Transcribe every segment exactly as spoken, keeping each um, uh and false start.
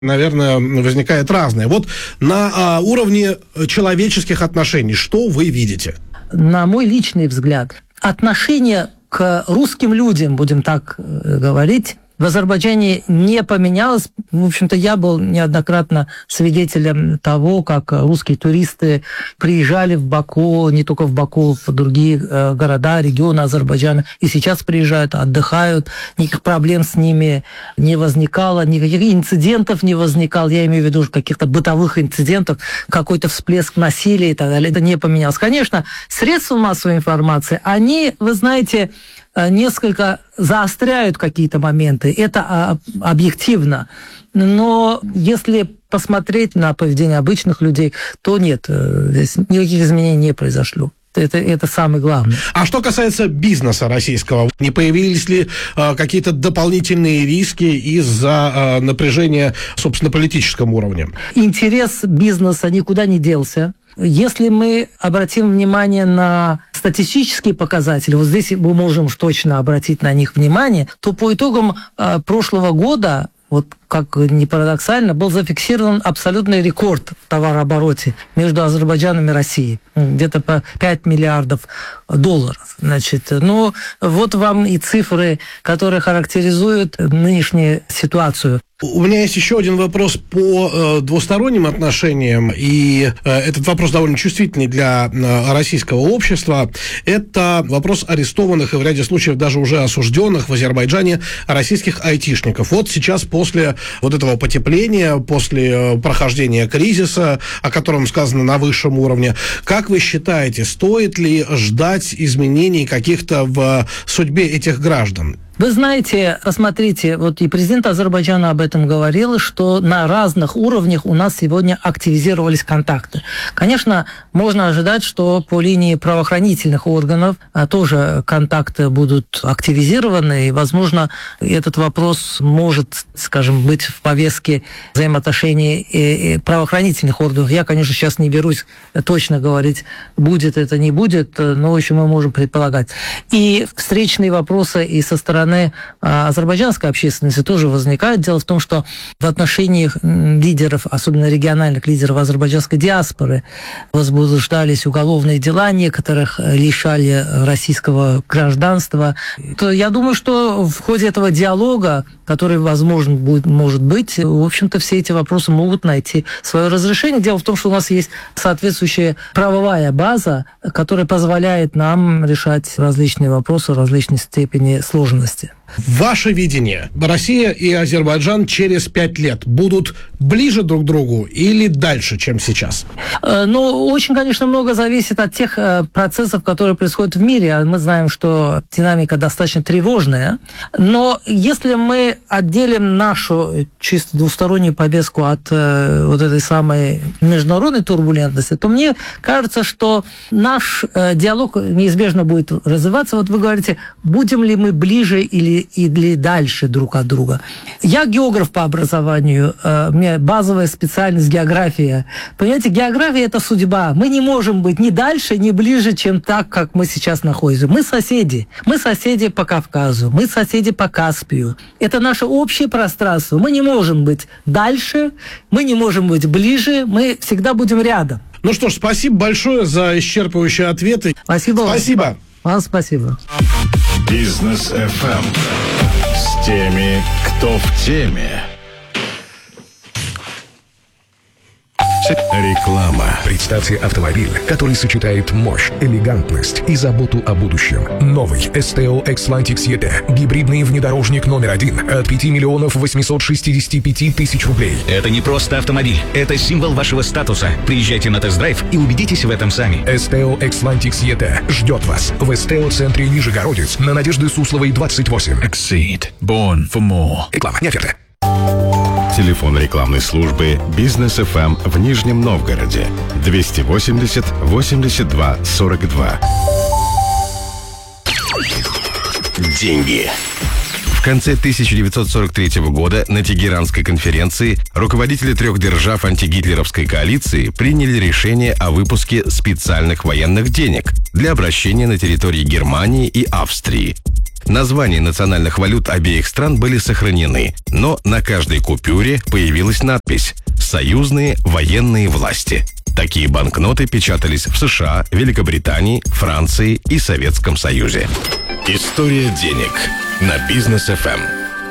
наверное, возникает разное. Вот на а, уровне человеческих отношений что вы видите? На мой личный взгляд, отношение к русским людям, будем так говорить, в Азербайджане не поменялось. В общем-то, я был неоднократно свидетелем того, как русские туристы приезжали в Баку, не только в Баку, в другие города, регионы Азербайджана, и сейчас приезжают, отдыхают, никаких проблем с ними не возникало, никаких инцидентов не возникало, я имею в виду каких-то бытовых инцидентов, какой-то всплеск насилия и так далее. Это не поменялось. Конечно, средства массовой информации, они, вы знаете, несколько заостряют какие-то моменты. Это объективно. Но если посмотреть на поведение обычных людей, то нет, здесь никаких изменений не произошло. Это, это самое главное. А что касается бизнеса российского, не появились ли э, какие-то дополнительные риски из-за э, напряжения, собственно, на политическом уровне? Интерес бизнеса никуда не делся. Если мы обратим внимание на статистические показатели, вот здесь мы можем точно обратить на них внимание, то по итогам э, прошлого года, вот как ни парадоксально, был зафиксирован абсолютный рекорд в товарообороте между Азербайджаном и Россией. Где-то по пять миллиардов долларов. Значит, ну, вот вам и цифры, которые характеризуют нынешнюю ситуацию. У меня есть еще один вопрос по э, двусторонним отношениям, и э, этот вопрос довольно чувствительный для э, российского общества. Это вопрос арестованных и в ряде случаев даже уже осужденных в Азербайджане российских айтишников. Вот сейчас после вот этого потепления, после э, прохождения кризиса, о котором сказано на высшем уровне, как вы считаете, стоит ли ждать изменений каких-то в судьбе этих граждан? Вы знаете, посмотрите, вот и президент Азербайджана об этом говорил, что на разных уровнях у нас сегодня активизировались контакты. Конечно, можно ожидать, что по линии правоохранительных органов тоже контакты будут активизированы, и, возможно, этот вопрос может, скажем, быть в повестке взаимоотношений правоохранительных органов. Я, конечно, сейчас не берусь точно говорить, будет это, не будет, но, в общем, мы можем предполагать. И встречные вопросы и со стороны азербайджанской общественности тоже возникают. Дело в том, что в отношениях лидеров, особенно региональных лидеров азербайджанской диаспоры, возбуждались уголовные дела, некоторых лишали российского гражданства. То я думаю, что в ходе этого диалога, который, возможно, будет, может быть, в общем-то, все эти вопросы могут найти свое разрешение. Дело в том, что у нас есть соответствующая правовая база, которая позволяет нам решать различные вопросы в различной степени сложности. Ваше видение: Россия и Азербайджан через пять лет будут ближе друг к другу или дальше, чем сейчас? Ну, очень, конечно, много зависит от тех процессов, которые происходят в мире. Мы знаем, что динамика достаточно тревожная. Но если мы отделим нашу чисто двустороннюю повестку от вот этой самой международной турбулентности, то мне кажется, что наш диалог неизбежно будет развиваться. Вот вы говорите, будем ли мы ближе или или дальше друг от друга. Я географ по образованию, у меня базовая специальность география. Понимаете, география – это судьба. Мы не можем быть ни дальше, ни ближе, чем так, как мы сейчас находимся. Мы соседи. Мы соседи по Кавказу, мы соседи по Каспию. Это наше общее пространство. Мы не можем быть дальше, мы не можем быть ближе, мы всегда будем рядом. Ну что ж, спасибо большое за исчерпывающие ответы. Спасибо. Спасибо. Вам спасибо. Бизнес эф эм с теми, кто в теме. Реклама. Представьте автомобиль, который сочетает мощь, элегантность и заботу о будущем. Новый эс тэ о Xlantic и ти. Гибридный внедорожник номер один от пяти миллионов восемьсот шестьдесят пять тысяч рублей. Это не просто автомобиль, это символ вашего статуса. Приезжайте на тест-драйв и убедитесь в этом сами. эс тэ о Xlantic и ти ждет вас в эс тэ о-центре Нижегородец на Надежды Сусловой, двадцать восемь. Exceed. Born for more. Реклама, не оферта. Телефон рекламной службы Бизнес эф эм в Нижнем Новгороде двести восемьдесят восемьдесят два сорок два. Деньги. В конце тысяча девятьсот сорок третьего года на Тегеранской конференции руководители трех держав антигитлеровской коалиции приняли решение о выпуске специальных военных денег для обращения на территории Германии и Австрии. Названия национальных валют обеих стран были сохранены, но на каждой купюре появилась надпись «Союзные военные власти». Такие банкноты печатались в США, Великобритании, Франции и Советском Союзе. История денег на Бизнес эф эм.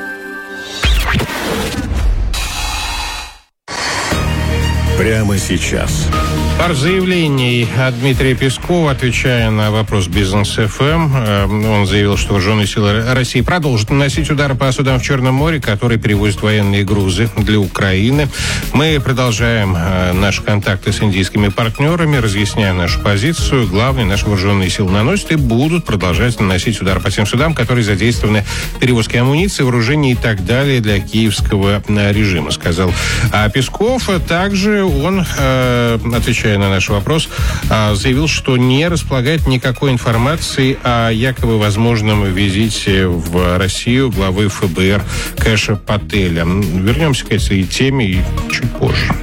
Прямо сейчас. Пар заявлений от Дмитрия Пескова, отвечая на вопрос Бизнес эф эм, он заявил, что вооруженные силы России продолжат наносить удары по судам в Черном море, которые перевозят военные грузы для Украины. Мы продолжаем наши контакты с индийскими партнерами, разъясняя нашу позицию. Главное, наши вооруженные силы наносят и будут продолжать наносить удары по тем судам, которые задействованы в перевозке амуниции, вооружений и так далее для киевского режима, сказал Песков. Также он, отвечая на наш вопрос, заявил, что не располагает никакой информации о якобы возможном визите в Россию главы эф бэ эр Кэша Пателя. Вернемся к этой теме и чуть позже.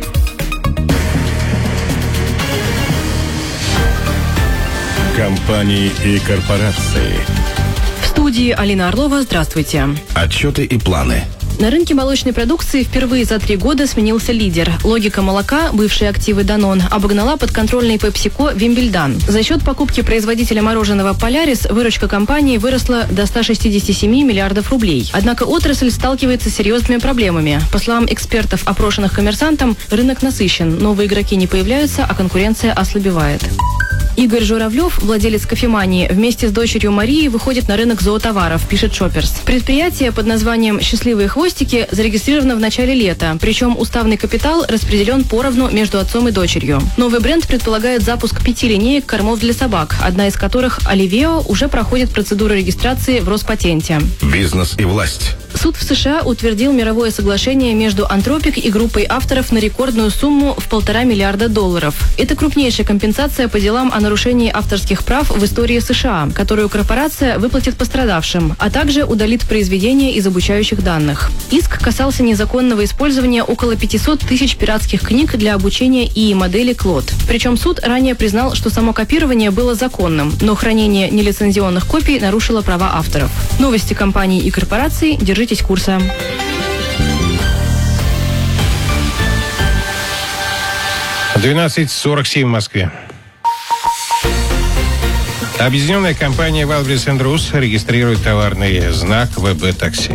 Компании и корпорации. В студии Алина Орлова. Здравствуйте. Отчеты и планы. На рынке молочной продукции впервые за три года сменился лидер. Логика молока, бывшие активы Данон, обогнала подконтрольный PepsiCo Вимбельдан. За счет покупки производителя мороженого Полярис выручка компании выросла до ста шестидесяти семи миллиардов рублей. Однако отрасль сталкивается с серьезными проблемами. По словам экспертов, опрошенных коммерсантом, рынок насыщен, новые игроки не появляются, а конкуренция ослабевает. Игорь Журавлев, владелец кофемании, вместе с дочерью Марией выходит на рынок зоотоваров, пишет Шопперс. Предприятие под названием «Счастливые хвостики» зарегистрировано в начале лета, причем уставный капитал распределен поровну между отцом и дочерью. Новый бренд предполагает запуск пяти линеек кормов для собак, одна из которых, Оливео, уже проходит процедуру регистрации в Роспатенте. Бизнес и власть. Суд в США утвердил мировое соглашение между Антропик и группой авторов на рекордную сумму в полтора миллиарда долларов. Это крупнейшая компенсация по делам о нарушении авторских прав в истории США, которую корпорация выплатит пострадавшим, а также удалит произведения из обучающих данных. Иск касался незаконного использования около пятисот тысяч пиратских книг для обучения ИИ модели Клод. Причем суд ранее признал, что само копирование было законным, но хранение нелицензионных копий нарушило права авторов. Новости компаний и корпораций. Держитесь курса. двенадцать сорок семь в Москве. Объединенная компания Wildberries энд Roos регистрирует товарный знак вэ бэ такси.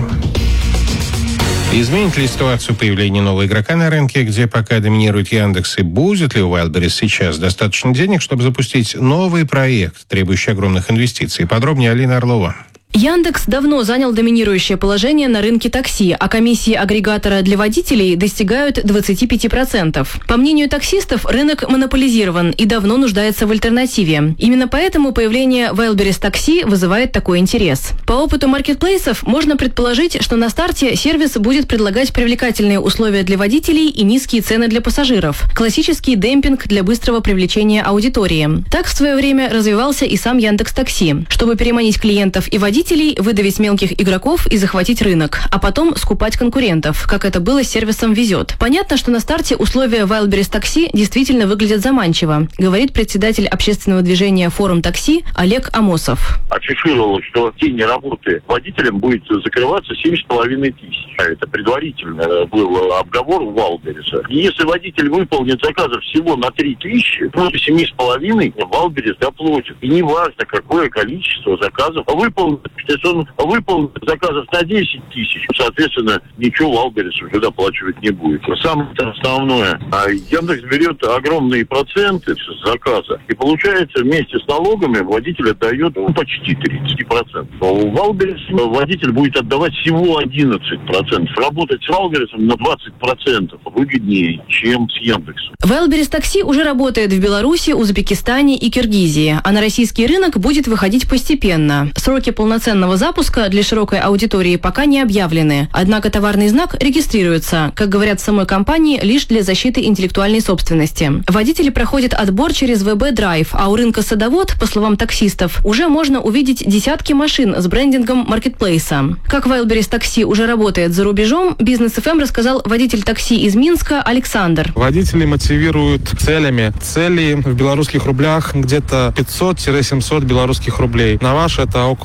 Изменит ли ситуацию появления нового игрока на рынке, где пока доминирует Яндекс, и будет ли у Wildberries сейчас достаточно денег, чтобы запустить новый проект, требующий огромных инвестиций? Подробнее Алина Орлова. Яндекс давно занял доминирующее положение на рынке такси, а комиссии агрегатора для водителей достигают двадцати пяти процентов. По мнению таксистов, рынок монополизирован и давно нуждается в альтернативе. Именно поэтому появление Wildberries такси вызывает такой интерес. По опыту маркетплейсов можно предположить, что на старте сервис будет предлагать привлекательные условия для водителей и низкие цены для пассажиров. Классический демпинг для быстрого привлечения аудитории. Так в свое время развивался и сам Яндекс.Такси. Чтобы переманить клиентов и водителей, выдавить мелких игроков и захватить рынок, а потом скупать конкурентов, как это было с сервисом «Везет». Понятно, что на старте условия Wildberries такси действительно выглядят заманчиво, говорит председатель общественного движения «Форум такси» Олег Амосов. Афишировалось, что в день работы водителям будет закрываться семь с половиной тысяч. Это предварительно был обговор у Wildberries. И если водитель выполнит заказов всего на три тысячи, то семь с половиной Wildberries доплатит. И не важно, какое количество заказов выполнит. Если он выполнит заказов на десять тысяч, соответственно, ничего Wildberries уже доплачивать не будет. Самое основное, Яндекс берет огромные проценты с заказа, и получается, вместе с налогами водитель отдает ну, почти тридцать процентов. А у Wildberries водитель будет отдавать всего одиннадцать процентов. Работать с Wildberries на двадцать процентов выгоднее, чем с Яндексом. Wildberries такси уже работает в Беларуси, Узбекистане и Киргизии, а на российский рынок будет выходить постепенно. Сроки полноценного запуска для широкой аудитории пока не объявлены. Однако товарный знак регистрируется, как говорят в самой компании, лишь для защиты интеллектуальной собственности. Водители проходят отбор через вэ бэ Drive, а у рынка Садовод, по словам таксистов, уже можно увидеть десятки машин с брендингом маркетплейса. Как Wildberries такси уже работает за рубежом, Бизнес эф эм рассказал водитель такси из Минска Александр. Водители мотивируют целями. Цели в белорусских рублях где-то пятьсот - семьсот белорусских рублей. На ваш это около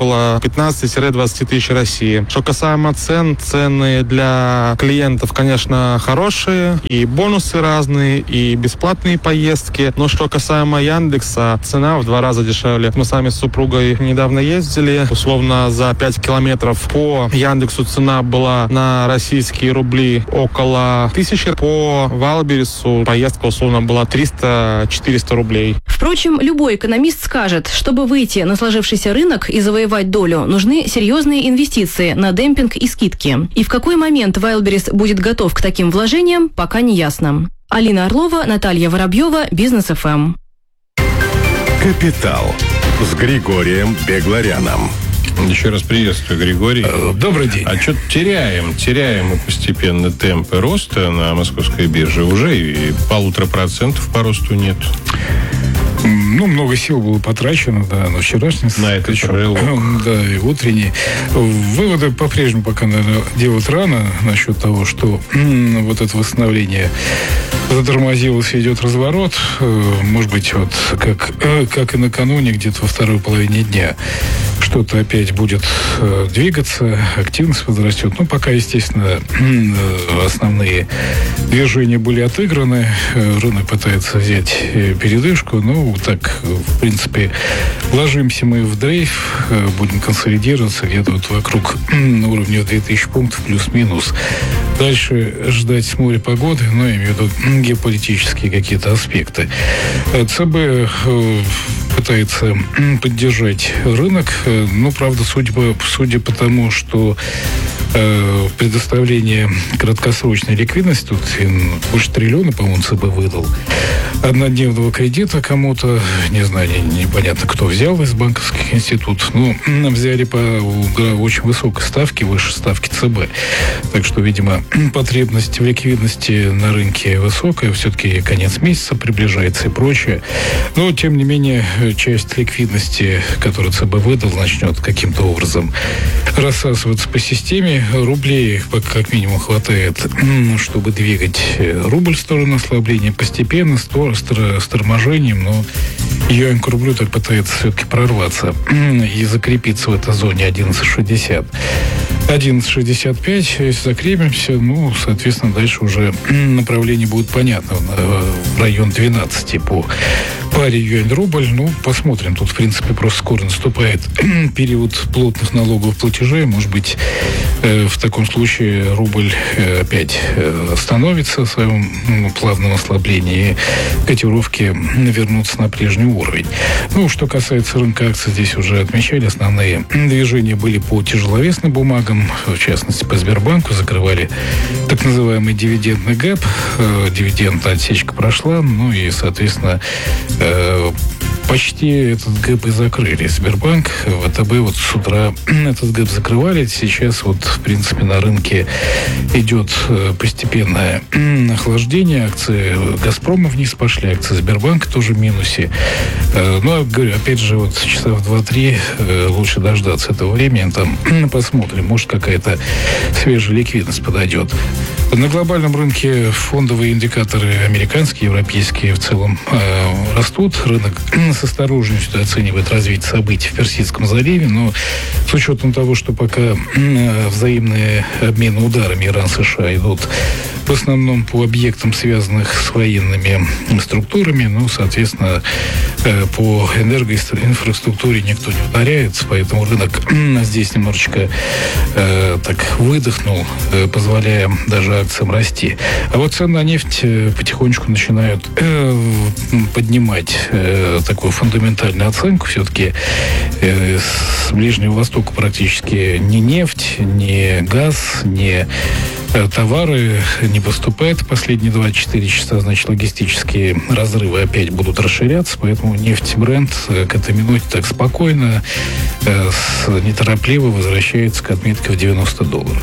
пятнадцати-двадцати тысяч России. Что касаемо цен, цены для клиентов, конечно, хорошие, и бонусы разные, и бесплатные поездки. Но что касаемо Яндекса, цена в два раза дешевле. Мы сами с супругой недавно ездили, условно, за пять километров по Яндексу цена была на российские рубли около тысячи, по Валбересу поездка, условно, была триста-четыреста рублей. Впрочем, любой экономист скажет, чтобы выйти на сложившийся рынок и завоевать долю, нужны серьезные инвестиции на демпинг и скидки. И в какой момент Wildberries будет готов к таким вложениям, пока не ясно. Алина Орлова, Наталья Воробьева, Бизнес эф эм. «Капитал» с Григорием Бегларяном. Еще раз приветствую, Григорий. Добрый день. А что-то теряем, теряем мы постепенно темпы роста на московской бирже. Уже и полутора процентов по росту нет. Ну, много сил было потрачено, да, на вчерашний на это скачок, да, и утренний. Выводы по-прежнему пока, наверное, делать рано насчет того, что м- вот это восстановление затормозилось и идет разворот. Может быть, вот как, как и накануне, где-то во второй половине дня что-то опять будет двигаться, активность возрастет. Ну, пока, естественно, основные движения были отыграны. Рынок пытается взять передышку. Ну, так, в принципе, ложимся мы в дрейф, будем консолидироваться где-то вот вокруг уровня две тысячи пунктов плюс-минус. Дальше ждать с моря погоды, ну, я имею в виду геополитические какие-то аспекты. ЦБ пытается поддержать рынок. Ну, правда, судя по, судя по тому, что э, предоставление краткосрочной ликвидности, тут больше триллиона, по-моему, ЦБ выдал, однодневного кредита кому-то, не знаю, не, непонятно, кто взял из банковских институтов, ну, взяли по очень высокой ставке, выше ставки ЦБ. Так что, видимо, потребность в ликвидности на рынке высокая, все-таки конец месяца приближается и прочее. Но, тем не менее, часть ликвидности, которую ЦБ выдал, начнет каким-то образом рассасываться по системе. Рублей, как минимум, хватает, чтобы двигать рубль в сторону ослабления постепенно, с торможением, но юань к рублю так пытается все-таки прорваться и закрепиться в этой зоне одиннадцать шестьдесят. одиннадцать шестьдесят пять, если закрепимся, ну, соответственно, дальше уже направление будет понятно, в район двенадцати по паре юань-рубль. Ну, посмотрим. Тут, в принципе, просто скоро наступает период плотных налоговых платежей. Может быть, э, в таком случае рубль э, опять э, остановится в своем ну, плавном ослаблении, и котировки вернутся на прежний уровень. Ну, что касается рынка акций, здесь уже отмечали, основные движения были по тяжеловесным бумагам, в частности, по Сбербанку. Закрывали так называемый дивидендный гэп. Э, дивидендная отсечка прошла, ну и, соответственно, почти этот гэп и закрыли. Сбербанк, ВТБ вот с утра этот гэп закрывали. Сейчас вот, в принципе, на рынке идет постепенное охлаждение. Акции Газпрома вниз пошли, акции Сбербанка тоже в минусе. Ну, говорю, опять же, вот часа в два-три лучше дождаться этого времени. Там посмотрим, может, какая-то свежая ликвидность подойдет. На глобальном рынке фондовые индикаторы американские, европейские в целом э, растут. Рынок с осторожностью оценивает развитие событий в Персидском заливе, но с учетом того, что пока э, взаимные обмены ударами Иран-США идут в основном по объектам, связанных с военными структурами, ну, соответственно, э, по энергоинфраструктуре никто не ударяется, поэтому рынок здесь немножечко э, так выдохнул, э, позволяя даже акциям расти. А вот цены на нефть потихонечку начинают э, поднимать э, такую фундаментальную оценку. Все-таки э, с Ближнего Востока практически ни нефть, ни газ, ни э, товары не поступают. Последние двадцать четыре часа, значит, логистические разрывы опять будут расширяться, поэтому нефть Брент э, к этой минуте так спокойно, э, с, неторопливо возвращается к отметке в девяносто долларов.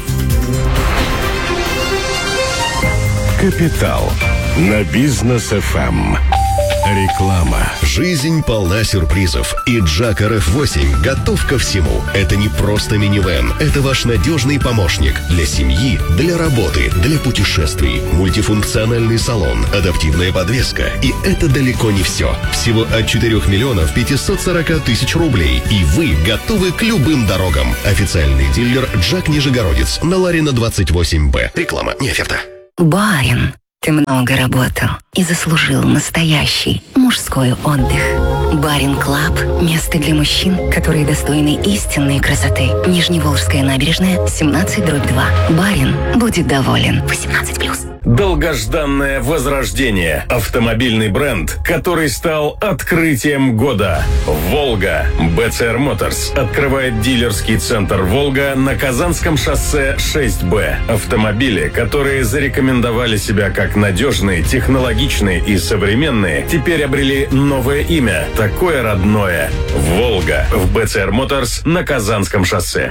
«Капитал» на Бизнес эф эм. Реклама. Жизнь полна сюрпризов, и Джак эр эф восемь готов ко всему. Это не просто минивэн, это ваш надежный помощник для семьи, для работы, для путешествий. Мультифункциональный салон, адаптивная подвеска. И это далеко не все. Всего от четырёх миллионов пятьсот сорок тысяч рублей, и вы готовы к любым дорогам. Официальный дилер Джак Нижегородец на Ларина двадцать восемь Б. Реклама, не оферта. Барин, ты много работал и заслужил настоящий мужской отдых. Барин Клаб – место для мужчин, которые достойны истинной красоты. Нижневолжская набережная, семнадцать дробь два. Барин будет доволен. восемнадцать плюс. Долгожданное возрождение. Автомобильный бренд, который стал открытием года. «Волга». бэ цэ эр Motors открывает дилерский центр «Волга» на Казанском шоссе шесть Б. Автомобили, которые зарекомендовали себя как надежные, технологичные и современные, теперь обрели новое имя, такое родное. «Волга» в бэ цэ эр Motors на Казанском шоссе.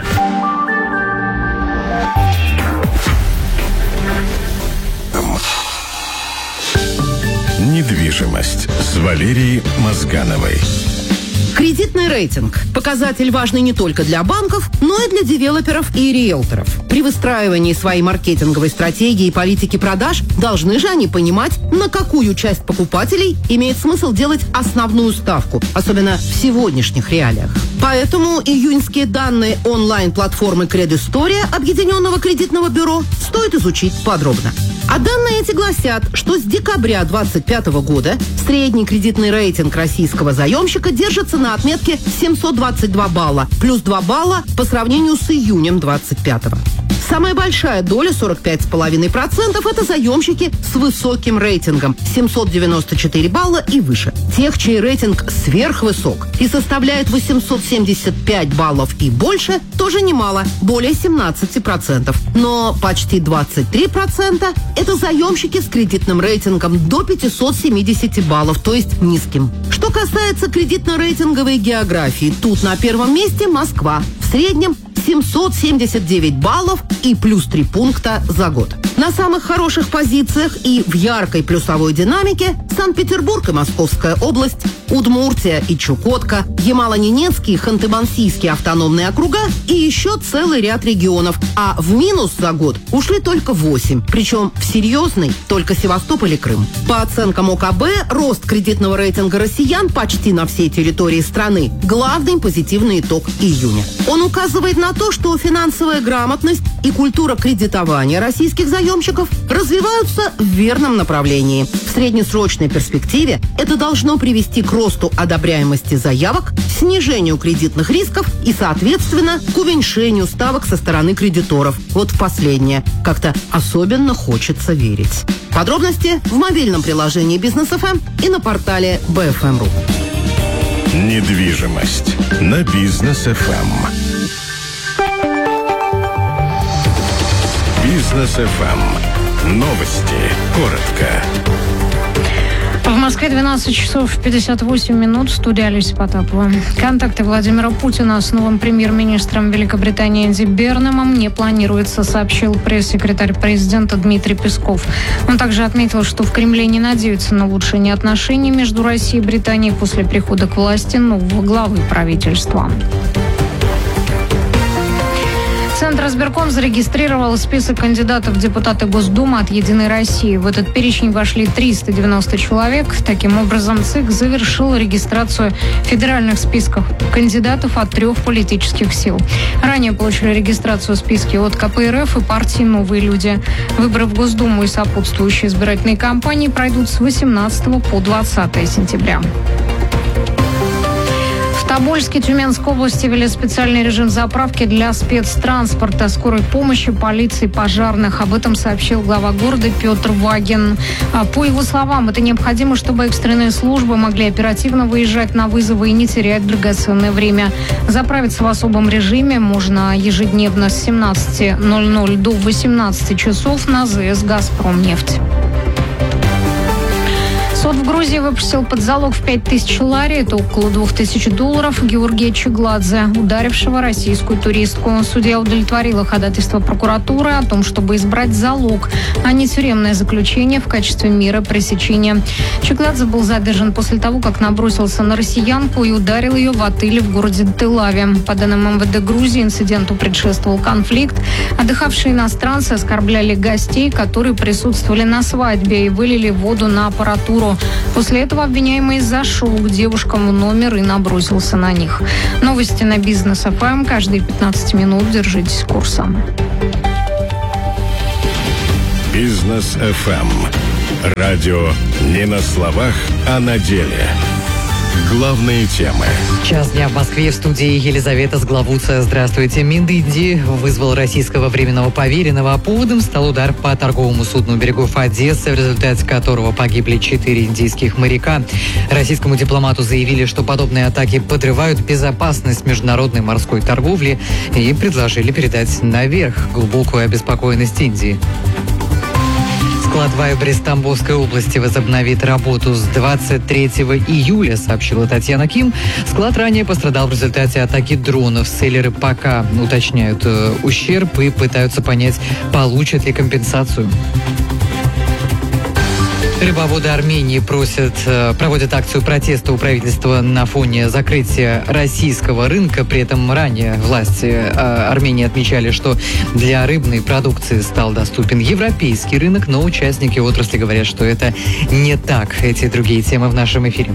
Недвижимость с Валерией Мозгановой. Кредитный рейтинг – показатель важный не только для банков, но и для девелоперов и риэлторов. При выстраивании своей маркетинговой стратегии и политики продаж должны же они понимать, на какую часть покупателей имеет смысл делать основную ставку, особенно в сегодняшних реалиях. Поэтому июньские данные онлайн-платформы «Кредистория» Объединенного кредитного бюро стоит изучить подробно. А данные эти гласят, что с декабря двадцать пятого года средний кредитный рейтинг российского заемщика держится на отметке семьсот двадцать два балла, плюс два балла по сравнению с июнем двадцать пятого. Самая большая доля, сорок пять целых пять десятых процента, это заемщики с высоким рейтингом – семьсот девяносто четыре балла и выше. Тех, чей рейтинг сверхвысок и составляет восемьсот семьдесят пять баллов и больше, тоже немало – более семнадцать процентов. Но почти двадцать три процента – это заемщики с кредитным рейтингом до пятьсот семьдесят баллов, то есть низким. Что касается кредитно-рейтинговой географии, тут на первом месте Москва. В среднем семьсот семьдесят девять баллов и плюс три пункта за год. На самых хороших позициях и в яркой плюсовой динамике Санкт-Петербург и Московская область, Удмуртия и Чукотка, Ямало-Ненецкий и Ханты-Мансийские автономные округа и еще целый ряд регионов. А в минус за год ушли только восемь, причем в серьезный только Севастополь и Крым. По оценкам о ка бэ, рост кредитного рейтинга россиян почти на всей территории страны – главный позитивный итог июня. Он указывает на то, что финансовая грамотность и культура кредитования российских заемщиков развиваются в верном направлении. В среднесрочной перспективе это должно привести к росту одобряемости заявок, снижению кредитных рисков и, соответственно, к уменьшению ставок со стороны кредиторов. Вот в последнее как-то особенно хочется верить. Подробности в мобильном приложении Бизнес эф эм и на портале бэ эф эм точка ру. Недвижимость на Бизнес эф эм. Бизнес эф эм. Новости. Коротко. В Москве двенадцать часов пятьдесят восемь минут. В студии Олеся Потапова. Контакты Владимира Путина с новым премьер-министром Великобритании Энди Бернэмом не планируется, сообщил пресс-секретарь президента Дмитрий Песков. Он также отметил, что в Кремле не надеются на улучшение отношений между Россией и Британией после прихода к власти нового главы правительства. Центр избирком зарегистрировал список кандидатов в депутаты Госдумы от «Единой России». В этот перечень вошли триста девяносто человек. Таким образом, ЦИК завершил регистрацию федеральных списков кандидатов от трех политических сил. Ранее получили регистрацию в списке от ка пэ эр эф и партии «Новые люди». Выборы в Госдуму и сопутствующие избирательные кампании пройдут с восемнадцатого по двадцатое сентября. В Тобольске Тюменской области ввели специальный режим заправки для спецтранспорта, скорой помощи, полиции, пожарных. Об этом сообщил глава города Петр Вагин. По его словам, это необходимо, чтобы экстренные службы могли оперативно выезжать на вызовы и не терять драгоценное время. Заправиться в особом режиме можно ежедневно с семнадцати ноль-ноль до восемнадцати часов на ЗС «Газпромнефть». Суд в Грузии выпустил под залог в пять тысяч лари, это около двух тысяч долларов, Георгия Чигладзе, ударившего российскую туристку. Судья удовлетворила ходатайство прокуратуры о том, чтобы избрать залог, а не тюремное заключение в качестве меры пресечения. Чигладзе был задержан после того, как набросился на россиянку и ударил ее в отеле в городе Телаве. По данным эм вэ дэ Грузии, инциденту предшествовал конфликт. Отдыхавшие иностранцы оскорбляли гостей, которые присутствовали на свадьбе, и вылили воду на аппаратуру. После этого обвиняемый зашел к девушкам в номер и набросился на них. Новости на Бизнес эф эм. Каждые пятнадцать минут держитесь курса. Бизнес эф эм. Радио не на словах, а на деле. Главные темы. Час дня в Москве. В студии Елизавета Сглавуца. Здравствуйте. Миндинди вызвал российского временного поверенного. Поводом стал удар по торговому судну берегов Одессы, в результате которого погибли четыре индийских моряка. Российскому дипломату заявили, что подобные атаки подрывают безопасность международной морской торговли, и предложили передать наверх глубокую обеспокоенность Индии. Склад Вайбер из Тамбовской области возобновит работу с двадцать третьего июля, сообщила Татьяна Ким. Склад ранее пострадал в результате атаки дронов. Селлеры пока уточняют э, ущерб и пытаются понять, получат ли компенсацию. Рыбоводы Армении просят, проводят акцию протеста у правительства на фоне закрытия российского рынка. При этом ранее власти Армении отмечали, что для рыбной продукции стал доступен европейский рынок, но участники отрасли говорят, что это не так. Эти и другие темы в нашем эфире.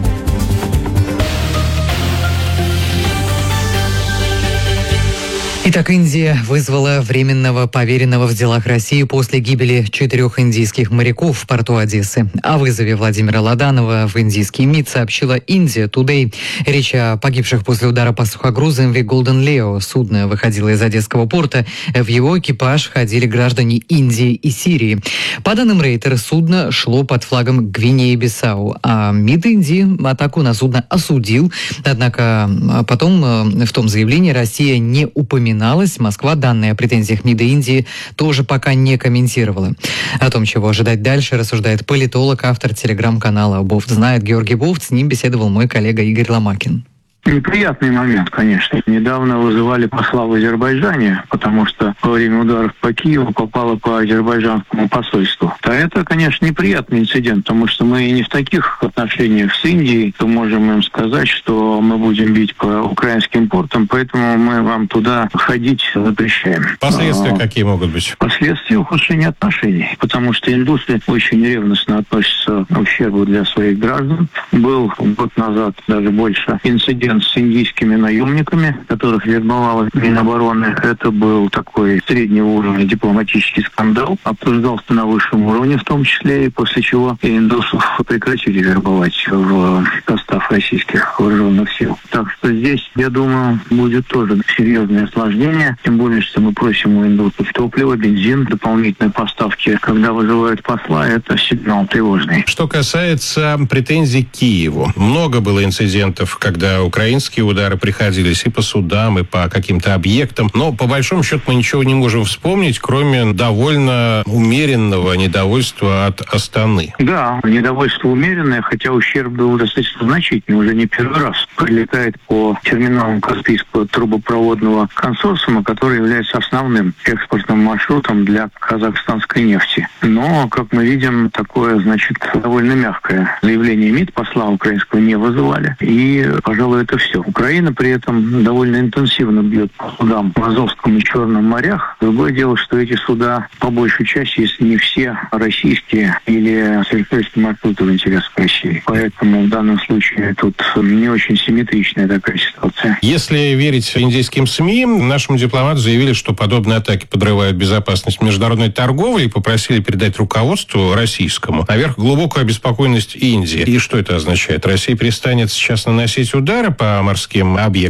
Итак, Индия вызвала временного поверенного в делах России после гибели четырех индийских моряков в порту Одессы. О вызове Владимира Ладанова в индийский МИД сообщила India Today. Речь о погибших после удара по сухогрузу эм ви Golden Leo. Судно выходило из Одесского порта. В его экипаж входили граждане Индии и Сирии. По данным Рейтер, судно шло под флагом Гвинеи-Бисау. А МИД Индии атаку на судно осудил. Однако потом в том заявлении Россия не упоминала. Москва данные о претензиях МИДа Индии тоже пока не комментировала. О том, чего ожидать дальше, рассуждает политолог, автор телеграм-канала «Бофт знает» Георгий Бофт. С ним беседовал мой коллега Игорь Ломакин. Неприятный момент, конечно. Недавно вызывали посла в Азербайджане, потому что во время ударов по Киеву попало по азербайджанскому посольству. А это, конечно, неприятный инцидент, потому что мы не в таких отношениях с Индией, то можем им сказать, что мы будем бить по украинским портам, поэтому мы вам туда ходить запрещаем. Последствия а, какие могут быть? Последствия ухудшения отношений, потому что индусы очень ревностно относятся к ущербу для своих граждан. Был год назад, даже больше, инцидент с индийскими наемниками, которых вербовала Минобороны. Это был такой среднего уровня дипломатический скандал. Обсуждался на высшем уровне в том числе, и после чего индусов прекратили вербовать в состав российских вооруженных сил. Так что здесь, я думаю, будет тоже серьезное осложнение. Тем более, что мы просим у индусов топливо, бензин, дополнительные поставки. Когда вызывают посла, это сигнал тревожный. Что касается претензий к Киеву. Много было инцидентов, когда Украина Украинские удары приходились и по судам, и по каким-то объектам. Но, по большому счету, мы ничего не можем вспомнить, кроме довольно умеренного недовольства от Астаны. Да, недовольство умеренное, хотя ущерб был достаточно значительный. Уже не первый раз прилетает по терминалам Каспийского трубопроводного консорциума, который является основным экспортным маршрутом для казахстанской нефти. Но, как мы видим, такое, значит, довольно мягкое заявление МИД посла украинского не вызывали. И, пожалуй, это все. Украина при этом довольно интенсивно бьет по судам в Азовском и Черном морях. Другое дело, что эти суда, по большей части, если не все, российские или совершенно маршруты в интересах России. Поэтому в данном случае тут не очень симметричная такая ситуация. Если верить индийским СМИ, нашему дипломату заявили, что подобные атаки подрывают безопасность международной торговли и попросили передать руководству российскому наверх глубокую обеспокоенность Индии. И что это означает? Россия перестанет сейчас наносить удары по морским объектам?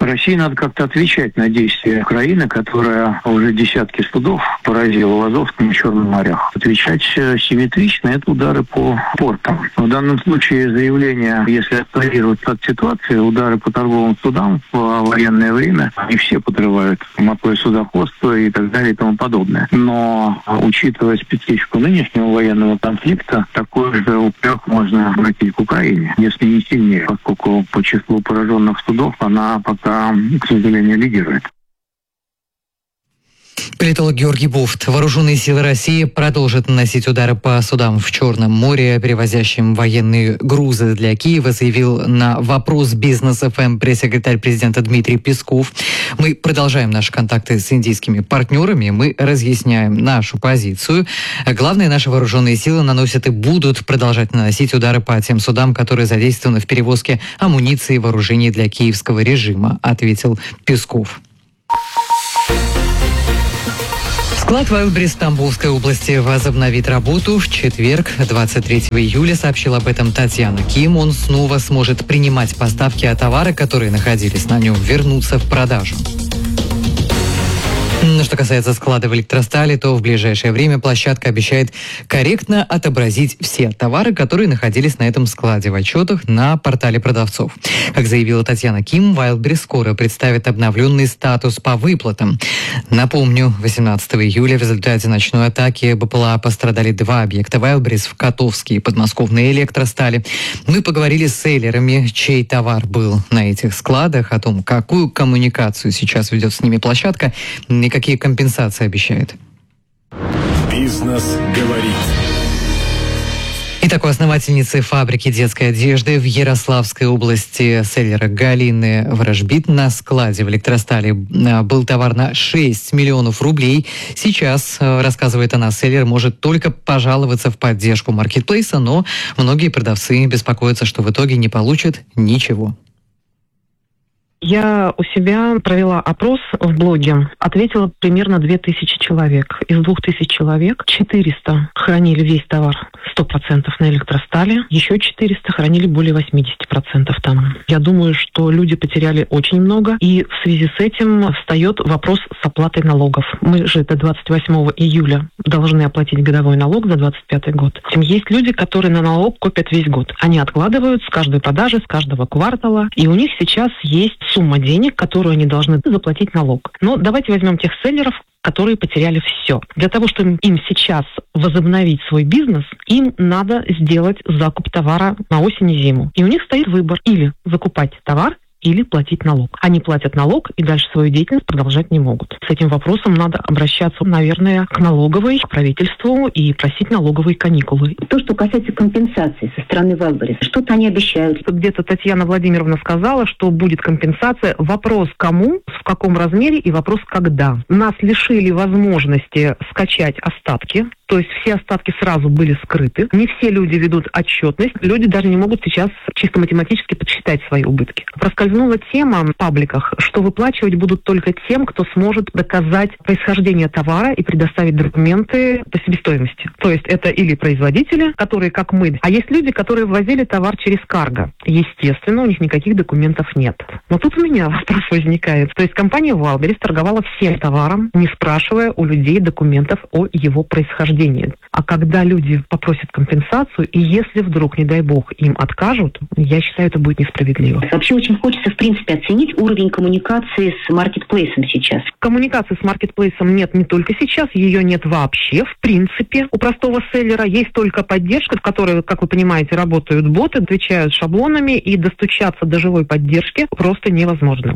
России надо как-то отвечать на действия Украины, которая уже десятки судов поразила в Азовском и Черном морях. Отвечать симметрично — это удары по портам. В данном случае заявление, если отпарировать от ситуации, удары по торговым судам в военное время, они все подрывают морское судоходство и так далее и тому подобное. Но, учитывая специфику нынешнего военного конфликта, такой же упрек можно обратить к Украине, если не сильнее, поскольку по числу пораженных судов она пока, к сожалению, лидирует. Политолог Георгий Буфт. Вооруженные силы России продолжат наносить удары по судам в Черном море, перевозящим военные грузы для Киева, заявил на вопрос Бизнес эф эм пресс-секретарь президента Дмитрий Песков. Мы продолжаем наши контакты с индийскими партнерами, мы разъясняем нашу позицию. Главное, наши вооруженные силы наносят и будут продолжать наносить удары по тем судам, которые задействованы в перевозке амуниции и вооружений для киевского режима, ответил Песков. Склад Wildberries Тамбовской области возобновит работу в четверг, двадцать третьего июля, сообщила об этом Татьяна Ким. Он снова сможет принимать поставки, а товары, которые находились на нем, вернутся в продажу. Что касается склада в Электростали, то в ближайшее время площадка обещает корректно отобразить все товары, которые находились на этом складе в отчетах на портале продавцов. Как заявила Татьяна Ким, Wildberries скоро представит обновленный статус по выплатам. Напомню, восемнадцатого июля в результате ночной атаки БПЛА пострадали два объекта Wildberries в Котовске и подмосковной Электростали. Мы поговорили с селлерами, чей товар был на этих складах, о том, какую коммуникацию сейчас ведет с ними площадка и какие компенсации обещает. Бизнес говорит. Итак, у основательницы фабрики детской одежды в Ярославской области селлера Галины Вражбит на складе в Электростале был товар на шесть миллионов рублей. Сейчас, рассказывает она, селлер может только пожаловаться в поддержку маркетплейса, но многие продавцы беспокоятся, что в итоге не получат ничего. Я у себя провела опрос в блоге, ответила примерно две тысячи человек. Из двух тысяч человек четыреста хранили весь товар сто процентов на Электростале, еще четыреста хранили более восемьдесят процентов там. Я думаю, что люди потеряли очень много, и в связи с этим встает вопрос с оплатой налогов. Мы же до двадцать восьмого июля должны оплатить годовой налог за двадцать пятый год. Есть люди, которые на налог копят весь год. Они откладывают с каждой продажи, с каждого квартала, и у них сейчас есть сумма денег, которую они должны заплатить налог. Но давайте возьмем тех селлеров, которые потеряли все. Для того, чтобы им сейчас возобновить свой бизнес, им надо сделать закуп товара на осень и зиму. И у них стоит выбор: или закупать товар, или платить налог. Они платят налог и дальше свою деятельность продолжать не могут. С этим вопросом надо обращаться, наверное, к налоговой, к правительству и просить налоговые каникулы. То, что касается компенсации со стороны Wildberries, что-то они обещают. Где-то Татьяна Владимировна сказала, что будет компенсация. Вопрос кому, в каком размере и вопрос когда. Нас лишили возможности скачать остатки. То есть все остатки сразу были скрыты. Не все люди ведут отчетность. Люди даже не могут сейчас чисто математически подсчитать свои убытки. Проскользнула тема в пабликах, что выплачивать будут только тем, кто сможет доказать происхождение товара и предоставить документы по себестоимости. То есть это или производители, которые, как мы, а есть люди, которые ввозили товар через карго. Естественно, у них никаких документов нет. Но тут у меня вопрос возникает. То есть компания Wildberries торговала всем товаром, не спрашивая у людей документов о его происхождении. А когда люди попросят компенсацию, и если вдруг, не дай бог, им откажут, я считаю, это будет несправедливо. Вообще очень хочется, в принципе, оценить уровень коммуникации с маркетплейсом сейчас. Коммуникации с маркетплейсом нет не только сейчас, ее нет вообще, в принципе. У простого селлера есть только поддержка, в которой, как вы понимаете, работают боты, отвечают шаблонами, и достучаться до живой поддержки просто невозможно.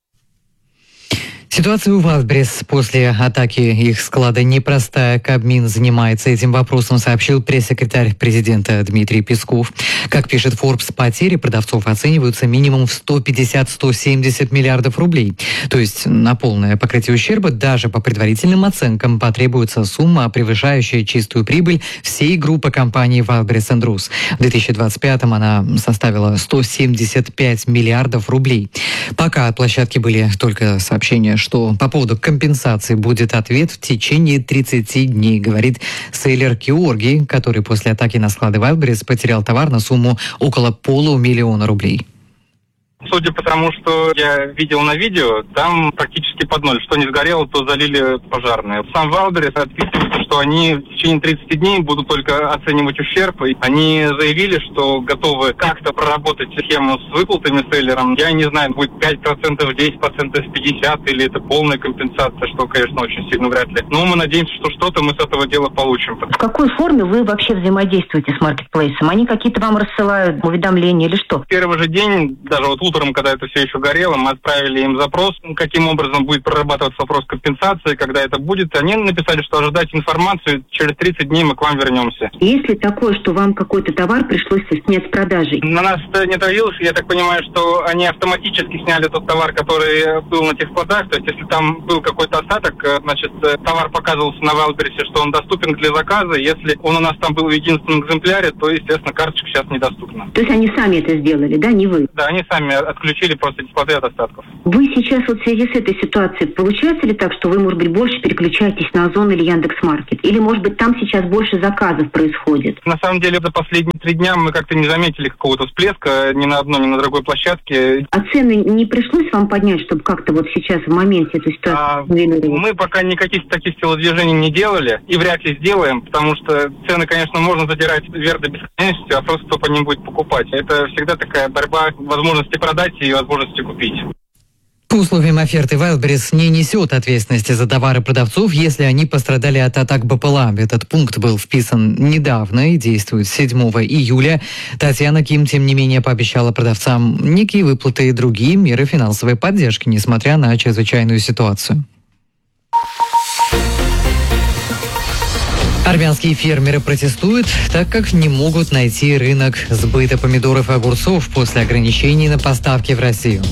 Ситуация у Wildberries после атаки их склада непростая. Кабмин занимается этим вопросом, сообщил пресс-секретарь президента Дмитрий Песков. Как пишет Forbes, потери продавцов оцениваются минимум в сто пятьдесят - сто семьдесят миллиардов рублей. То есть на полное покрытие ущерба даже по предварительным оценкам потребуется сумма, превышающая чистую прибыль всей группы компаний Wildberries энд Roos. В две тысячи двадцать пятом она составила сто семьдесят пять миллиардов рублей. Пока от площадки были только сообщения, что по поводу компенсации будет ответ в течение тридцати дней, говорит селлер Георгий, который после атаки на склады Wildberries потерял товар на сумму около полумиллиона рублей. Судя по тому, что я видел на видео, там практически под ноль. Что не сгорело, то залили пожарные. Сам Wildberries отписывается, что они в течение тридцати дней будут только оценивать ущерб. И они заявили, что готовы как-то проработать схему с выплатами селлерам. Я не знаю, будет пять процентов, десять процентов, пятьдесят процентов или это полная компенсация, что, конечно, очень сильно вряд ли. Но мы надеемся, что что-то мы с этого дела получим. В какой форме вы вообще взаимодействуете с маркетплейсом? Они какие-то вам рассылают уведомления или что? В первый же день, даже вот утром, когда это все еще горело, мы отправили им запрос, каким образом будет прорабатываться вопрос компенсации, когда это будет. Они написали, что ожидать информацию, через тридцать дней мы к вам вернемся. Есть ли такое, что вам какой-то товар пришлось снять с продажи? На нас это не отразилось. Я так понимаю, что они автоматически сняли тот товар, который был на тех складах. То есть, если там был какой-то остаток, значит, товар показывался на Wildberries, что он доступен для заказа. Если он у нас там был в единственном экземпляре, то, естественно, карточка сейчас недоступна. То есть они сами это сделали, да, не вы? Да, они сами отключили просто дисплей от остатков. Вы сейчас вот в связи с этой ситуацией, получается ли так, что вы, может быть, больше переключаетесь на Озон или Яндекс.Маркет? Или, может быть, там сейчас больше заказов происходит? На самом деле, за последние три дня мы как-то не заметили какого-то всплеска ни на одной, ни на другой площадке. А цены не пришлось вам поднять, чтобы как-то вот сейчас в моменте эту ситуацию а, Мы пока никаких таких телодвижений не делали и вряд ли сделаем, потому что цены, конечно, можно задирать вверх до бесконечности, а просто кто по ним будет покупать. Это всегда такая борьба возможности продать и возможности купить. По условиям оферты Wildberries не несет ответственности за товары продавцов, если они пострадали от атак БПЛА. Этот пункт был вписан недавно и действует с седьмого июля. Татьяна Ким, тем не менее, пообещала продавцам некие выплаты и другие меры финансовой поддержки, несмотря на чрезвычайную ситуацию. Армянские фермеры протестуют, так как не могут найти рынок сбыта помидоров и огурцов после ограничений на поставки в Россию.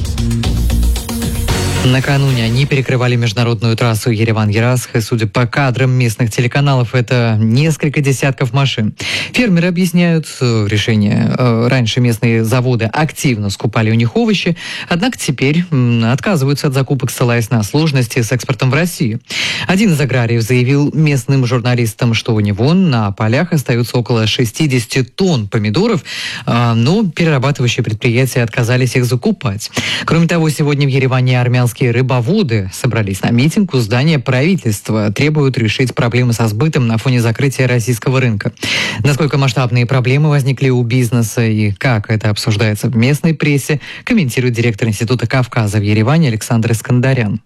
Накануне они перекрывали международную трассу Ереван-Ерасх, и, судя по кадрам местных телеканалов, это несколько десятков машин. Фермеры объясняют решение. Раньше местные заводы активно скупали у них овощи, однако теперь отказываются от закупок, ссылаясь на сложности с экспортом в Россию. Один из аграриев заявил местным журналистам, что у него на полях остается около шестьдесят тонн помидоров, но перерабатывающие предприятия отказались их закупать. Кроме того, сегодня в Ереване армянские рыбоводы собрались на митинг у здания правительства, требуют решить проблемы со сбытом на фоне закрытия российского рынка. Насколько масштабные проблемы возникли у бизнеса и как это обсуждается в местной прессе, комментирует директор Института Кавказа в Ереване Александр Искандарян.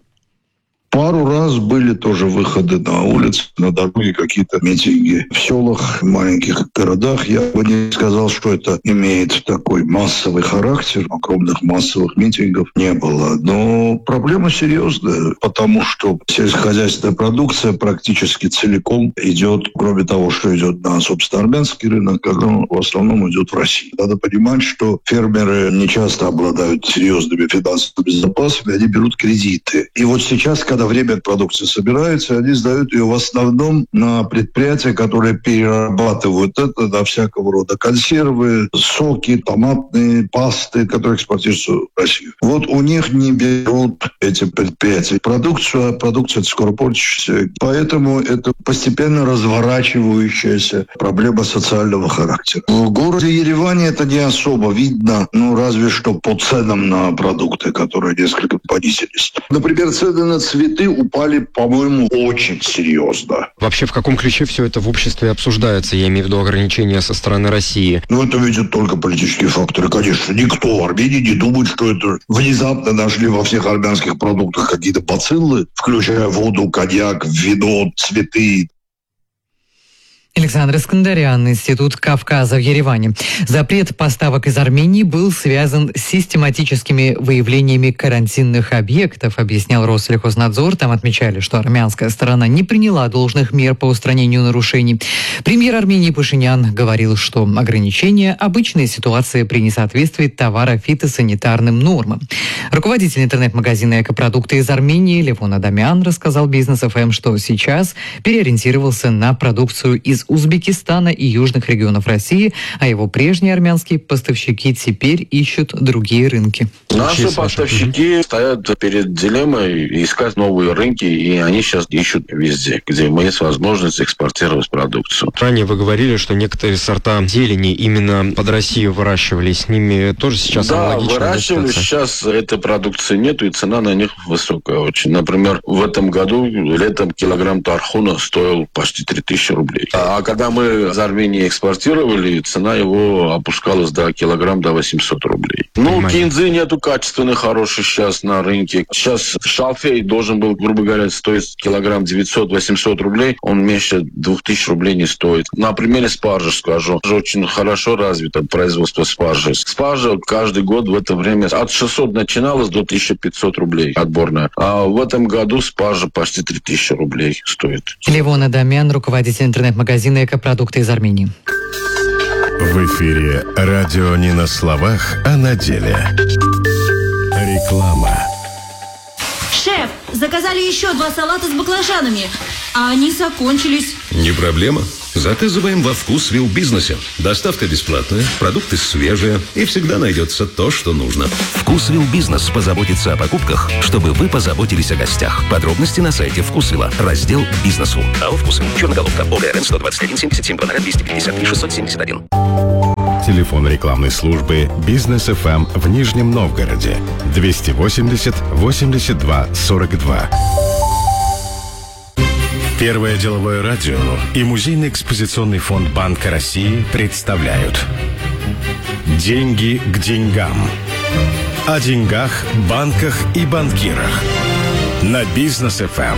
Пару раз были тоже выходы на улицы, на дороги, какие-то митинги в селах, в маленьких городах. Я бы не сказал, что это имеет такой массовый характер. Огромных массовых митингов не было. Но проблема серьезная, потому что сельскохозяйственная продукция практически целиком идет, кроме того, что идет на, собственно, армянский рынок, в основном идет в Россию. Надо понимать, что фермеры не часто обладают серьезными финансовыми запасами, они берут кредиты. И вот сейчас, когда время продукции собирается, они сдают ее в основном на предприятия, которые перерабатывают это на всякого рода консервы, соки, томатные пасты, которые экспортируются в Россию. Вот у них не берут эти предприятия продукцию, а продукция скоро портится. Поэтому это постепенно разворачивающаяся проблема социального характера. В городе Ереване это не особо видно, ну разве что по ценам на продукты, которые несколько понизились. Например, цены на цветы упали, по-моему, очень серьезно. Вообще, в каком ключе все это в обществе обсуждается? Я имею в виду ограничения со стороны России. Ну, это видят только политические факторы. Конечно, никто в Армении не думает, что это внезапно нашли во всех армянских продуктах какие-то бациллы, включая воду, коньяк, вино, цветы. Александр Искандарян, Институт Кавказа в Ереване. Запрет поставок из Армении был связан с систематическими выявлениями карантинных объектов, объяснял Россельхознадзор. Там отмечали, что армянская сторона не приняла должных мер по устранению нарушений. Премьер Армении Пашинян говорил, что ограничения – обычная ситуация при несоответствии товара фитосанитарным нормам. Руководитель интернет-магазина «Экопродукты» из Армении Левон Адамян рассказал Бизнес эф эм, что сейчас переориентировался на продукцию из из Узбекистана и южных регионов России, а его прежние армянские поставщики теперь ищут другие рынки. Наши поставщики стоят перед дилеммой искать новые рынки, и они сейчас ищут везде, где есть возможность экспортировать продукцию. Ранее вы говорили, что некоторые сорта зелени именно под Россию выращивали. С ними тоже сейчас да, аналогично? Да, выращивали. Сейчас этой продукции нету, и цена на них высокая очень. Например, в этом году летом килограмм тархуна стоил почти три тысячи рублей. А когда мы из Армении экспортировали, цена его опускалась до килограмм до восемьсот рублей. Ну, Понимаю. Кинзы нету качественных, хороших сейчас на рынке. Сейчас шалфей должен был, грубо говоря, стоить килограмм девятьсот-восемьсот рублей. Он меньше двух тысяч рублей не стоит. На примере спаржи скажу. Очень хорошо развито производство спаржи. Спаржа каждый год в это время от шестисот начиналось до тысяча пятьсот рублей отборная. А в этом году спаржа почти три тысячи рублей стоит. Левон Адамян, руководитель интернет-магазина «Экопродукты» из Армении. В эфире радио не на словах, а на деле. Реклама. Шеф, заказали еще два салата с баклажанами, а они закончились. Не проблема. Заказываем во Вкусвилл бизнесе. Доставка бесплатная, продукты свежие и всегда найдется то, что нужно. Вкусвилл бизнес позаботится о покупках, чтобы вы позаботились о гостях. Подробности на сайте Вкусвилла. Раздел «Бизнесу». АО «Вкусвилл». Черноголовка. ОГРН сто двадцать один семьдесят семь двести пятьдесят три шестьсот семьдесят один. Телефон рекламной службы «Бизнес эф эм» в Нижнем Новгороде. двести восемьдесят восемьдесят два сорок два. Первое деловое радио и Музейный экспозиционный фонд Банка России представляют «Деньги к деньгам». О деньгах, банках и банкирах. На Бизнес эф эм.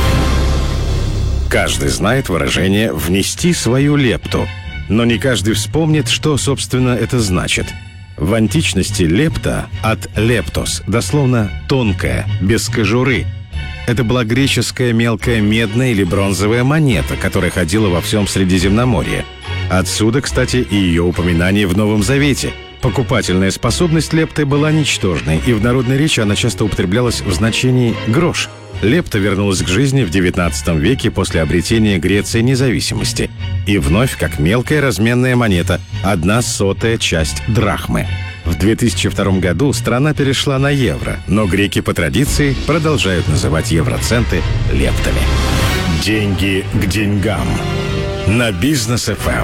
Каждый знает выражение «внести свою лепту», но не каждый вспомнит, что, собственно, это значит. В античности лепта от «лептос», дословно «тонкая», без кожуры. Это была греческая мелкая медная или бронзовая монета, которая ходила во всем Средиземноморье. Отсюда, кстати, и ее упоминание в Новом Завете. Покупательная способность лепты была ничтожной, и в народной речи она часто употреблялась в значении «грош». Лепта вернулась к жизни в девятнадцатом веке после обретения Греции независимости. И вновь как мелкая разменная монета, одна сотая часть драхмы. В две тысячи втором году страна перешла на евро, но греки по традиции продолжают называть евроценты лептами. Деньги к деньгам. На Бизнес эф эм.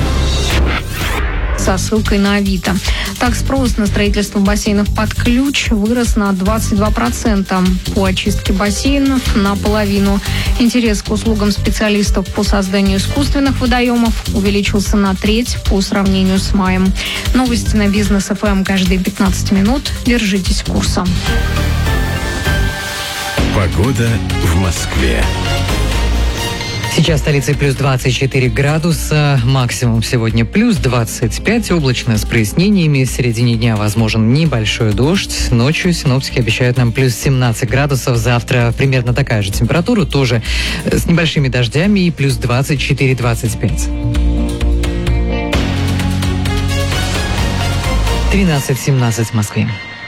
Со ссылкой на Авито. Так, спрос на строительство бассейнов под ключ вырос на двадцать два процента. По очистке бассейнов наполовину. Интерес к услугам специалистов по созданию искусственных водоемов увеличился на треть по сравнению с маем. Новости на Бизнес эф эм каждые пятнадцать минут. Держитесь курса. Погода в Москве. Сейчас в столице плюс двадцать четыре градуса, максимум сегодня плюс двадцать пять, облачно с прояснениями. В середине дня возможен небольшой дождь. Ночью синоптики обещают нам плюс семнадцать градусов. Завтра примерно такая же температура, тоже с небольшими дождями, и плюс двадцать четыре - двадцать пять. тринадцать семнадцать в Москве.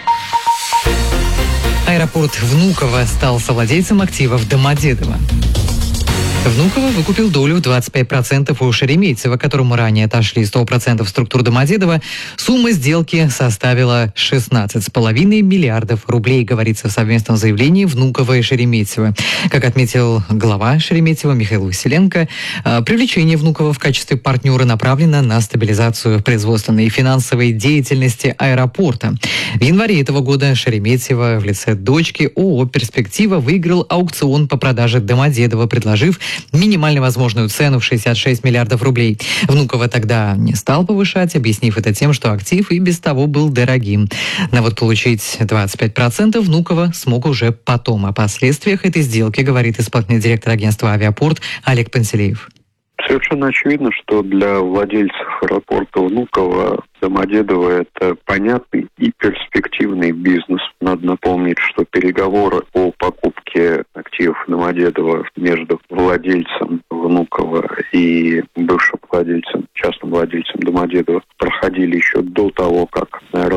Аэропорт Внуково стал совладельцем активов Домодедово. Внуково выкупил долю в двадцать пять процентов у Шереметьево, которому ранее отошли сто процентов структур Домодедово. Сумма сделки составила шестнадцать целых пять десятых миллиардов рублей, говорится в совместном заявлении Внуково и Шереметьево. Как отметил глава Шереметьево Михаил Василенко, привлечение Внуково в качестве партнера направлено на стабилизацию производственной и финансовой деятельности аэропорта. В январе этого года Шереметьево в лице дочки ООО «Перспектива» выиграл аукцион по продаже Домодедово, предложив минимально возможную цену в шестьдесят шесть миллиардов рублей. Внуково тогда не стал повышать, объяснив это тем, что актив и без того был дорогим. Но вот получить двадцать пять процентов Внуково смог уже потом. О последствиях этой сделки говорит исполнительный директор агентства «Авиапорт» Олег Пантелеев. Совершенно очевидно, что для владельцев аэропорта Внуково Домодедово – это понятный и перспективный бизнес. Надо напомнить, что переговоры о покупке активов Домодедово между владельцем Внуково и бывшим владельцем, частным владельцем Домодедово проходили еще до того, как аэропорт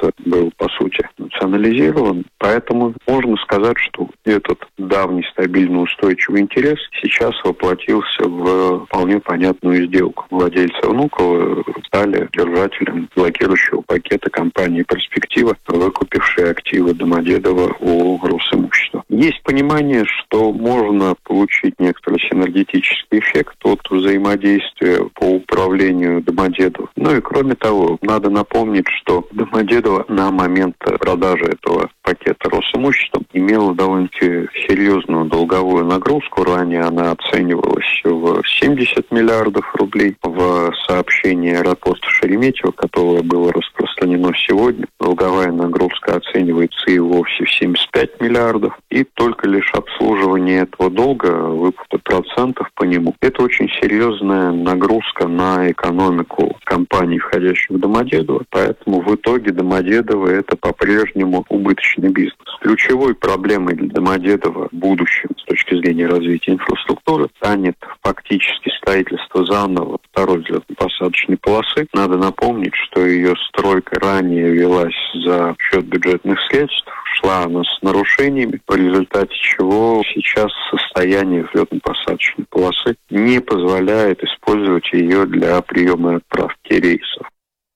был, по сути, национализирован. Поэтому можно сказать, что этот давний стабильный устойчивый интерес сейчас воплотился в вполне понятную сделку. Владельцы Внуково стали держателем блокирующего пакета компании «Перспектива», выкупившей активы Домодедово у Росимущества. Есть понимание, что можно получить некоторый синергетический эффект от взаимодействия по управлению Домодедово. Ну и кроме того, надо напомнить, что Домодедово на момент продажи этого пакета Росимуществом имела довольно-таки серьезную долговую нагрузку. Ранее она оценивалась в семьдесят миллиардов рублей. В сообщении аэропорта Шереметьево, которое было распространено сегодня, долговая нагрузка оценивается и вовсе в семьдесят пять миллиардов. И только лишь обслуживание этого долга, выплата процентов по нему, это очень серьезная нагрузка на экономику компаний, входящих в Домодедово. Поэтому в итоге Домодедово это по-прежнему убыточный бизнес. Ключевой проблемой для Домодедово в будущем с точки зрения развития инфраструктуры станет фактически строительство заново второй взлетно-посадочной полосы. Надо напомнить, что ее стройка ранее велась за счет бюджетных средств, шла она с нарушениями, в результате чего сейчас состояние взлетно-посадочной полосы не позволяет использовать ее для приема и отправки рейсов.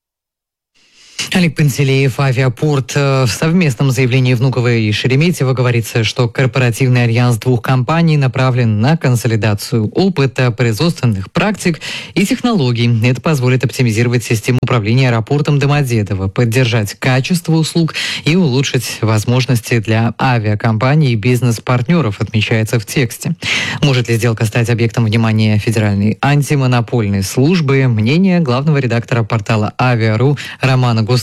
Олег Пантелеев, Авиапорт. В совместном заявлении Внуково и Шереметьево говорится, что корпоративный альянс двух компаний направлен на консолидацию опыта, производственных практик и технологий. Это позволит оптимизировать систему управления аэропортом Домодедово, поддержать качество услуг и улучшить возможности для авиакомпаний и бизнес-партнеров, отмечается в тексте. Может ли сделка стать объектом внимания Федеральной антимонопольной службы? Мнение главного редактора портала Авиа.ру Романа Гусарова.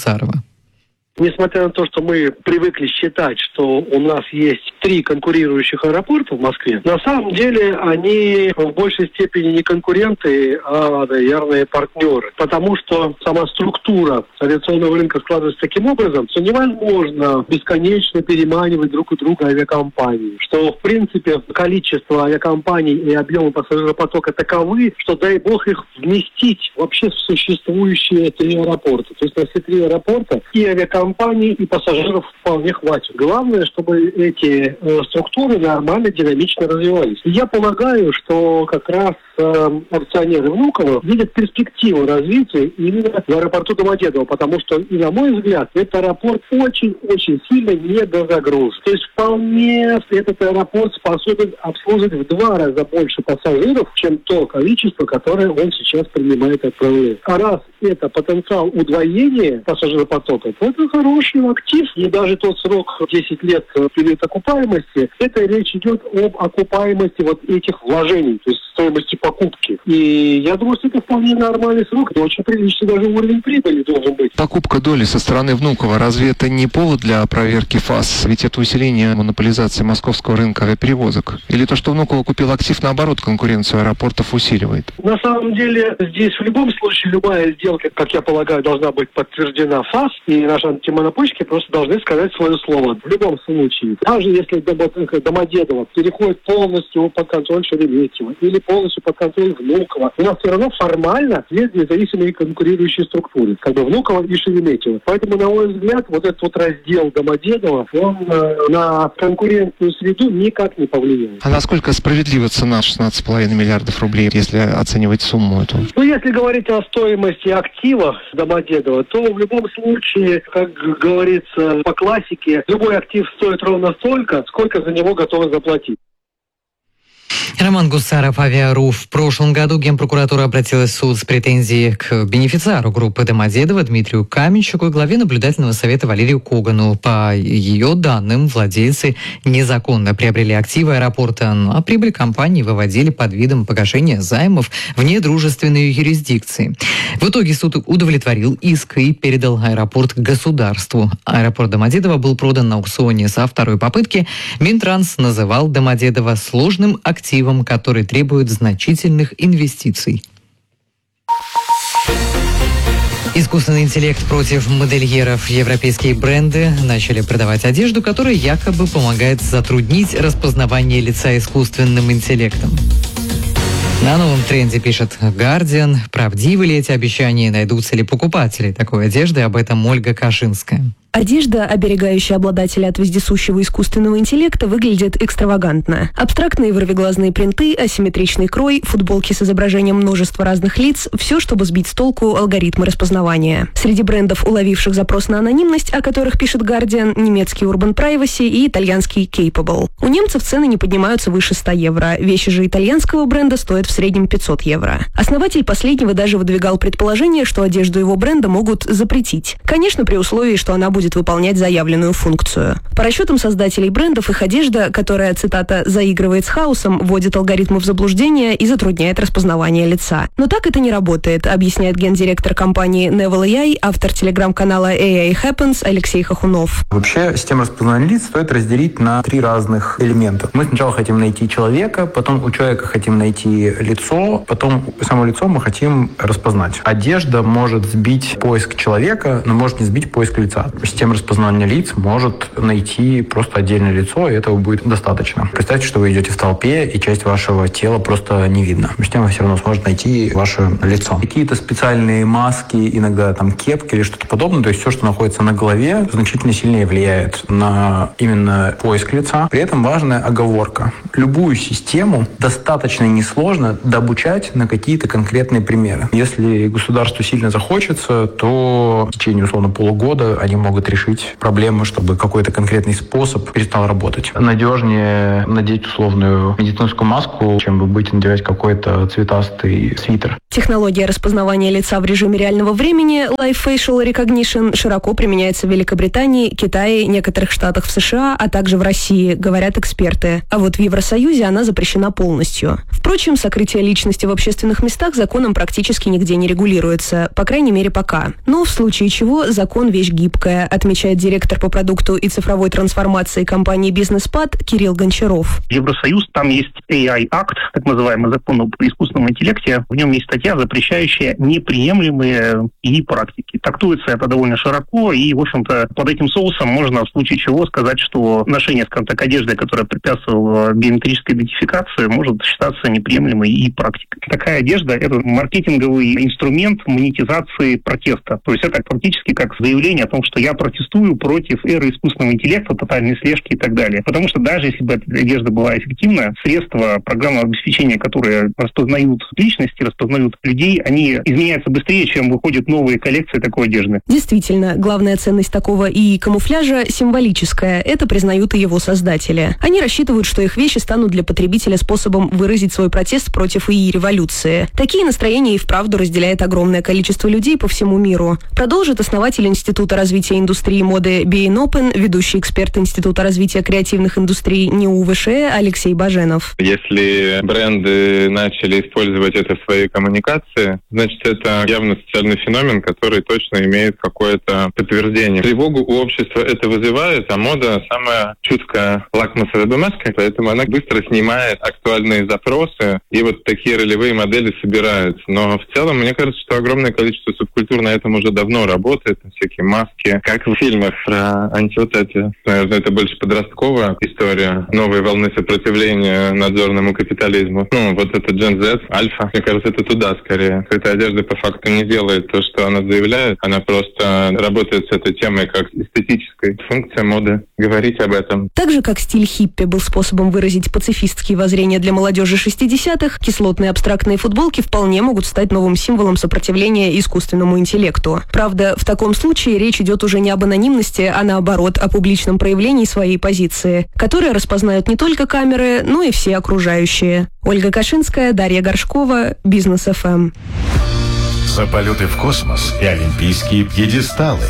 Несмотря на то, что мы привыкли считать, что у нас есть три конкурирующих аэропорта в Москве, на самом деле они в большей степени не конкуренты, а, наверное, партнеры. Потому что сама структура авиационного рынка складывается таким образом, что невозможно бесконечно переманивать друг у друга авиакомпании. Что, в принципе, количество авиакомпаний и объемы пассажиропотока таковы, что, дай бог, их вместить вообще в существующие три аэропорта. То есть на все три аэропорта и авиакомпании компаний и пассажиров вполне хватит. Главное, чтобы эти э, структуры нормально, динамично развивались. И я полагаю, что как раз э, акционеры Внуково видят перспективу развития именно в аэропорту Домодедово, потому что, и на мой взгляд, этот аэропорт очень-очень сильно недозагружен. То есть вполне этот аэропорт способен обслуживать в два раза больше пассажиров, чем то количество, которое он сейчас принимает и отправляет. А раз это потенциал удвоения пассажиропотока, то это хороший актив. И даже тот срок десять лет период окупаемости, это речь идет об окупаемости вот этих вложений, то есть стоимости покупки. И я думаю, что это вполне нормальный срок, это очень приличный даже уровень прибыли должен быть. Покупка доли со стороны Внуково, разве это не повод для проверки ФАС? Ведь это усиление монополизации московского рынка авиаперевозок. Или то, что Внуково купил актив, наоборот, конкуренцию аэропортов усиливает? На самом деле, здесь в любом случае любая сделка, как я полагаю, должна быть подтверждена ФАС, и наши антимонопольщики просто должны сказать свое слово. В любом случае. Даже если Домодедово переходит полностью под контроль Шереметьево или полностью под контроль Внуково, у нас все равно формально есть независимые конкурирующие структуры, как бы Внуково и Шереметьево. Поэтому, на мой взгляд, вот этот вот раздел Домодедово, он э, на конкурентную среду никак не повлияет. А насколько справедлива цена шестнадцать целых пять десятых миллиардов рублей, если оценивать сумму эту? Ну, если говорить о стоимости актива Домодедово, то в любом случае, как говорится по классике, любой актив стоит ровно столько, сколько за него готовы заплатить. Роман Гусаров, Авиа.ру. В прошлом году Генпрокуратура обратилась в суд с претензией к бенефициару группы Домодедово Дмитрию Каменщику и главе наблюдательного совета Валерию Когану. По ее данным, владельцы незаконно приобрели активы аэропорта, а прибыль компании выводили под видом погашения займов в недружественные юрисдикции. В итоге суд удовлетворил иск и передал аэропорт государству. Аэропорт Домодедово был продан на аукционе со второй попытки. Минтранс называл Домодедово сложным активом, который требует значительных инвестиций. Искусственный интеллект против модельеров. Европейские бренды начали продавать одежду, которая якобы помогает затруднить распознавание лица искусственным интеллектом. На новом тренде пишет Guardian. Правдивы ли эти обещания, найдутся ли покупатели такой одежды? Об этом Ольга Кашинская. Одежда, оберегающая обладателя от вездесущего искусственного интеллекта, выглядит экстравагантно. Абстрактные вырвиглазные принты, асимметричный крой, футболки с изображением множества разных лиц – все, чтобы сбить с толку алгоритмы распознавания. Среди брендов, уловивших запрос на анонимность, о которых пишет Guardian, немецкий Urban Privacy и итальянский Capable. У немцев цены не поднимаются выше ста евро. Вещи же итальянского бренда стоят в среднем пятьсот евро. Основатель последнего даже выдвигал предположение, что одежду его бренда могут запретить. Конечно, при условии, что она будет выполнять заявленную функцию. По расчетам создателей брендов, их одежда, которая, цитата, «заигрывает с хаосом», вводит алгоритмы в заблуждение и затрудняет распознавание лица. Но так это не работает, объясняет гендиректор компании Neville эй ай, автор телеграм-канала эй ай Happens Алексей Хохунов. Вообще, систему распознавания лиц стоит разделить на три разных элемента. Мы сначала хотим найти человека, потом у человека хотим найти лицо, потом само лицо мы хотим распознать. Одежда может сбить поиск человека, но может не сбить поиск лица. Система распознавания лиц может найти просто отдельное лицо, и этого будет достаточно. Представьте, что вы идете в толпе, и часть вашего тела просто не видно. Система все равно сможет найти ваше лицо. Какие-то специальные маски, иногда там кепки или что-то подобное, то есть все, что находится на голове, значительно сильнее влияет на именно поиск лица. При этом важная оговорка. Любую систему достаточно несложно дообучать на какие-то конкретные примеры. Если государству сильно захочется, то в течение, условно, полугода они могут решить проблемы, чтобы какой-то конкретный способ перестал работать. Надежнее надеть условную медицинскую маску, чем вы будете надевать какой-то цветастый свитер. Технология распознавания лица в режиме реального времени Live Facial Recognition широко применяется в Великобритании, Китае, некоторых штатах в США, а также в России, говорят эксперты. А вот в Евросоюзе она запрещена полностью. Впрочем, сокрытие личности в общественных местах законом практически нигде не регулируется, по крайней мере пока. Но в случае чего закон вещь гибкая, отмечает директор по продукту и цифровой трансформации компании «Бизнеспад» Кирилл Гончаров. Евросоюз, там есть эй ай-акт, так называемый закон об искусственном интеллекте. В нем есть статья, запрещающая неприемлемые и практики. Трактуется это довольно широко, и, в общем-то, под этим соусом можно в случае чего сказать, что ношение, скажем так, одежды, которая препятствовала биометрической идентификации, может считаться неприемлемой и практикой. Такая одежда – это маркетинговый инструмент монетизации протеста. То есть это практически как заявление о том, что я протестую против эры искусственного интеллекта, тотальной слежки и так далее. Потому что даже если бы эта одежда была эффективна, средства программного обеспечения, которые распознают личности, распознают людей, они изменяются быстрее, чем выходят новые коллекции такой одежды. Действительно, главная ценность такого ИИ камуфляжа символическая. Это признают и его создатели. Они рассчитывают, что их вещи станут для потребителя способом выразить свой протест против ИИ-революции. Такие настроения и вправду разделяет огромное количество людей по всему миру. Продолжит основатель Института развития индустрии моды би эн Open, ведущий эксперт Института развития креативных индустрий НИУ ВШЭ Алексей Баженов. Если бренды начали использовать это в своей коммуникации, значит, это явно социальный феномен, который точно имеет какое-то подтверждение. Тревогу у общества это вызывает, а мода самая чуткая лакмусовая бумажка, поэтому она быстро снимает актуальные запросы, и вот такие ролевые модели собираются. Но в целом, мне кажется, что огромное количество субкультур на этом уже давно работает, всякие маски, как в фильмах про антиутопию. Наверное, это больше подростковая история, новые волны сопротивления надзорному капитализму. Ну, вот это Gen Z, Альфа, мне кажется, это туда скорее. Эта одежда по факту не делает то, что она заявляет, она просто работает с этой темой как эстетической. Функция моды — говорить об этом. Так же, как стиль хиппи был способом выразить пацифистские воззрения для молодежи шестидесятых, кислотные абстрактные футболки вполне могут стать новым символом сопротивления искусственному интеллекту. Правда, в таком случае речь идет уже не об анонимности, а наоборот, о публичном проявлении своей позиции, которые распознают не только камеры, но и все окружающие. Ольга Кашинская, Дарья Горшкова, Бизнес эф эм. За полеты в космос и олимпийские пьедесталы.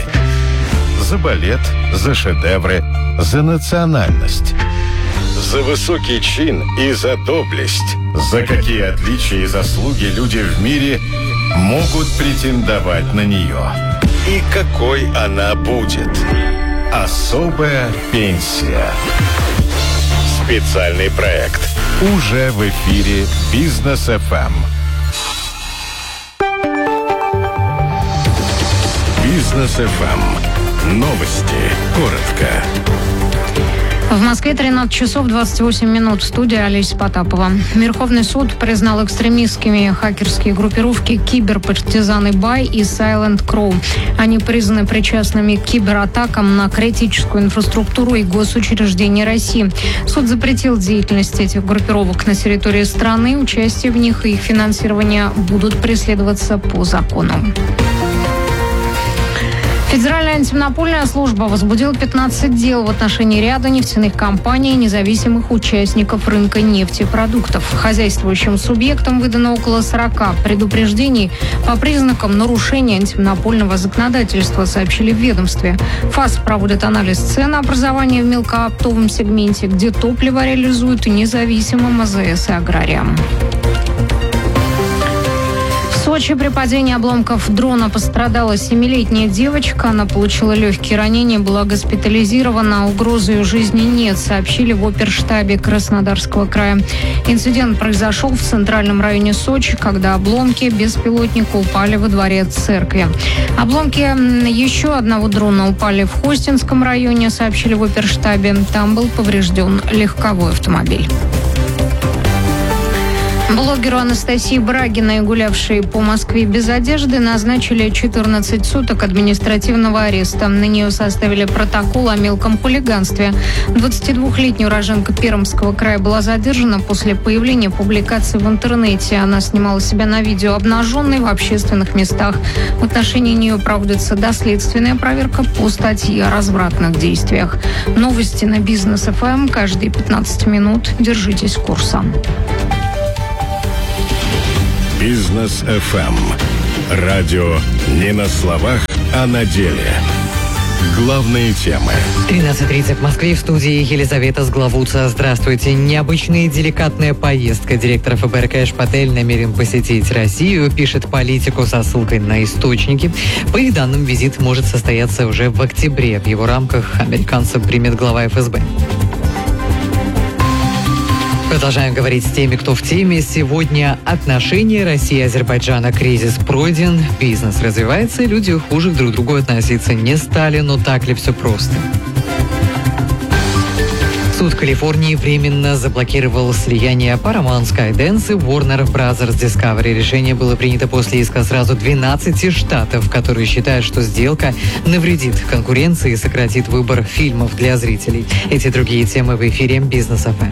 За балет, за шедевры, за национальность. За высокий чин и за доблесть. За какие отличия и заслуги люди в мире могут претендовать на нее. И какой она будет. Особая пенсия. Специальный проект. Уже в эфире Бизнес эф эм. Бизнес эф эм. Новости. Коротко. В Москве тринадцать часов двадцать восемь минут. В студии Олеся Потапова. Верховный суд признал экстремистскими хакерские группировки «Киберпартизаны Бай» и «Silent Crow». Они признаны причастными к кибератакам на критическую инфраструктуру и госучреждения России. Суд запретил деятельность этих группировок на территории страны. Участие в них и их финансирование будут преследоваться по закону. Федеральная антимонопольная служба возбудила пятнадцать дел в отношении ряда нефтяных компаний и независимых участников рынка нефтепродуктов. Хозяйствующим субъектам выдано около сорока предупреждений по признакам нарушения антимонопольного законодательства, сообщили в ведомстве. ФАС проводит анализ ценообразования в мелкооптовом сегменте, где топливо реализуют независимым АЗС и аграриям. В Сочи при падении обломков дрона пострадала семилетняя девочка. Она получила легкие ранения, была госпитализирована. Угрозы ее жизни нет, сообщили в оперштабе Краснодарского края. Инцидент произошел в центральном районе Сочи, когда обломки беспилотника упали во дворе церкви. Обломки еще одного дрона упали в Хостинском районе, сообщили в оперштабе. Там был поврежден легковой автомобиль. Блогеру Анастасии Брагиной, гулявшей по Москве без одежды, назначили четырнадцать суток административного ареста. На нее составили протокол о мелком хулиганстве. двадцатидвухлетняя уроженка Пермского края была задержана после появления публикаций в интернете. Она снимала себя на видео обнаженной в общественных местах. В отношении нее проводится доследственная проверка по статье о развратных действиях. Новости на Бизнес эф эм каждые пятнадцать минут. Держитесь курса. Бизнес эф эм. Радио не на словах, а на деле. Главные темы. тринадцать тридцать в Москве, в студии Елизавета Сглавуца. Здравствуйте. Необычная и деликатная поездка. Директор эф бэ эр Кэш Патель намерен посетить Россию, пишет Политику со ссылкой на источники. По их данным, визит может состояться уже в октябре. В его рамках американца примет глава эф эс бэ. Продолжаем говорить с теми, кто в теме. Сегодня отношения России и Азербайджана. Кризис пройден, бизнес развивается, и люди хуже друг к другу относиться не стали. Но так ли все просто? Суд Калифорнии временно заблокировал слияние Paramount, Skydance и Warner Brothers Discovery. Решение было принято после иска сразу двенадцати штатов, которые считают, что сделка навредит конкуренции и сократит выбор фильмов для зрителей. Эти и другие темы в эфире Бизнес эф эм.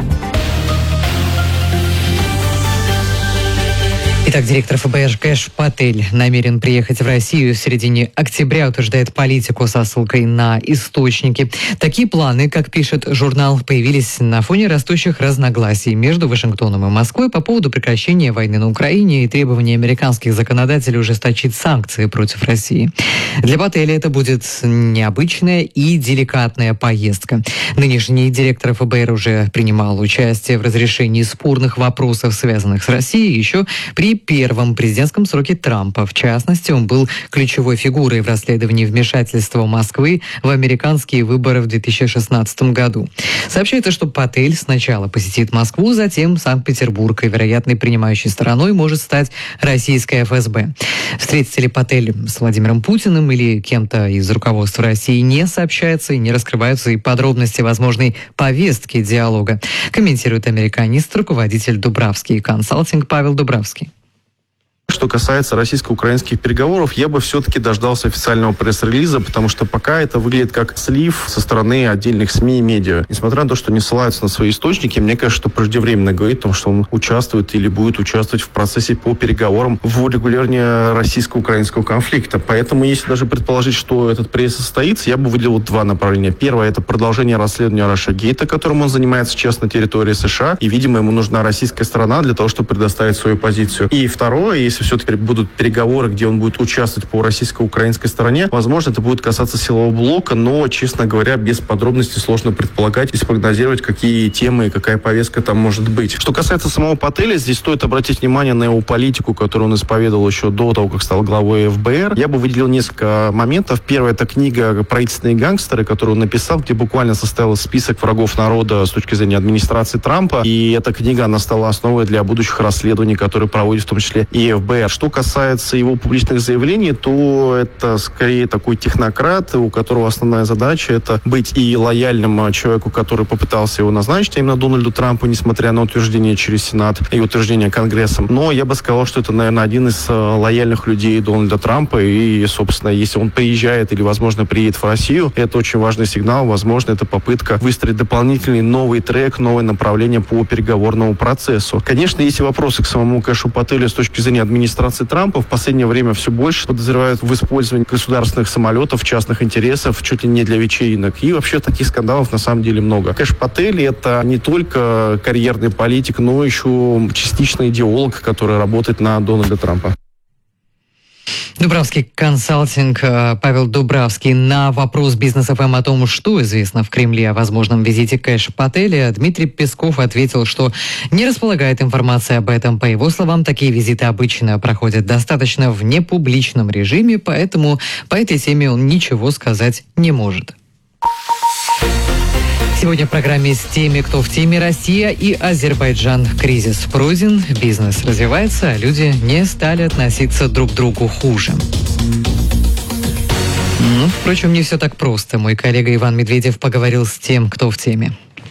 Итак, директор эф бэ эр Кэш Патель намерен приехать в Россию в середине октября, утверждает Политику со ссылкой на источники. Такие планы, как пишет журнал, появились на фоне растущих разногласий между Вашингтоном и Москвой по поводу прекращения войны на Украине и требований американских законодателей ужесточить санкции против России. Для Пателя это будет необычная и деликатная поездка. Нынешний директор эф бэ эр уже принимал участие в разрешении спорных вопросов, связанных с Россией, еще при первом президентском сроке Трампа. В частности, он был ключевой фигурой в расследовании вмешательства Москвы в американские выборы в две тысячи шестнадцатом году. Сообщается, что Патель сначала посетит Москву, затем Санкт-Петербург, и вероятной принимающей стороной может стать российская эф эс бэ. Встретится ли Патель с Владимиром Путиным или кем-то из руководства России, не сообщается и не раскрываются и подробности возможной повестки диалога, комментирует американист, руководитель Дубравский консалтинг Павел Дубравский. Что касается российско-украинских переговоров, я бы все-таки дождался официального пресс-релиза, потому что пока это выглядит как слив со стороны отдельных СМИ и медиа. Несмотря на то, что не ссылаются на свои источники, мне кажется, что преждевременно говорить о том, что он участвует или будет участвовать в процессе по переговорам в урегулировании российско-украинского конфликта. Поэтому, если даже предположить, что этот приезд состоится, я бы выделил два направления. Первое – это продолжение расследования Рашагейта, которым он занимается сейчас на территории США, и, видимо, ему нужна российская сторона для того, чтобы предоставить свою позицию. И второе, если все-таки будут переговоры, где он будет участвовать по российско-украинской стороне, возможно, это будет касаться силового блока, но, честно говоря, без подробностей сложно предполагать и спрогнозировать, какие темы и какая повестка там может быть. Что касается самого Пателя, здесь стоит обратить внимание на его политику, которую он исповедовал еще до того, как стал главой эф бэ эр. Я бы выделил несколько моментов. Первое – это книга «Правительственные гангстеры», которую он написал, где буквально составил список врагов народа с точки зрения администрации Трампа. И эта книга, она стала основой для будущих расследований, которые проводит в том числе и эф бэ эр. ФБР. Что касается его публичных заявлений, то это скорее такой технократ, у которого основная задача это быть и лояльным человеку, который попытался его назначить, а именно Дональду Трампу, несмотря на утверждение через Сенат и утверждение Конгрессом. Но я бы сказал, что это, наверное, один из лояльных людей Дональда Трампа. И, собственно, если он приезжает или, возможно, приедет в Россию, это очень важный сигнал. Возможно, это попытка выстроить дополнительный новый трек, новое направление по переговорному процессу. Конечно, есть и вопросы к самому Кэшу Пателю с точки зрения администрации Трампа. В последнее время все больше подозревают в использовании государственных самолетов, частных интересов, чуть ли не для вечеринок. И вообще таких скандалов на самом деле много. Кэш Патель — это не только карьерный политик, но еще частично идеолог, который работает на Дональда Трампа. Дубравский консалтинг, Павел Дубравский. На вопрос Бизнес эф эм о том, что известно в Кремле о возможном визите Кэша Пателя, Дмитрий Песков ответил, что не располагает информацией об этом. По его словам, такие визиты обычно проходят достаточно в непубличном режиме, поэтому по этой теме он ничего сказать не может. Сегодня в программе с теми, кто в теме: Россия и Азербайджан. Кризис пройден, бизнес развивается, а люди не стали относиться друг к другу хуже. Ну, впрочем, не все так просто. Мой коллега Иван Медведев поговорил с тем, кто в теме.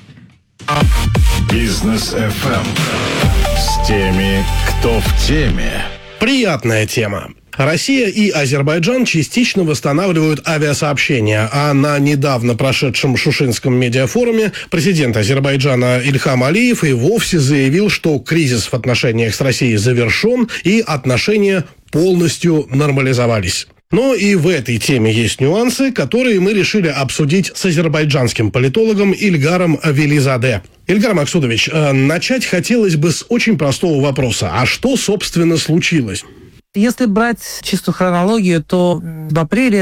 Бизнес эф эм. С теми, кто в теме. Приятная тема. Россия и Азербайджан частично восстанавливают авиасообщения, а на недавно прошедшем Шушинском медиафоруме президент Азербайджана Ильхам Алиев и вовсе заявил, что кризис в отношениях с Россией завершен и отношения полностью нормализовались. Но и в этой теме есть нюансы, которые мы решили обсудить с азербайджанским политологом Ильгаром Велизаде. Ильгар Максудович, начать хотелось бы с очень простого вопроса. А что, собственно, случилось? Если брать чистую хронологию, то в апреле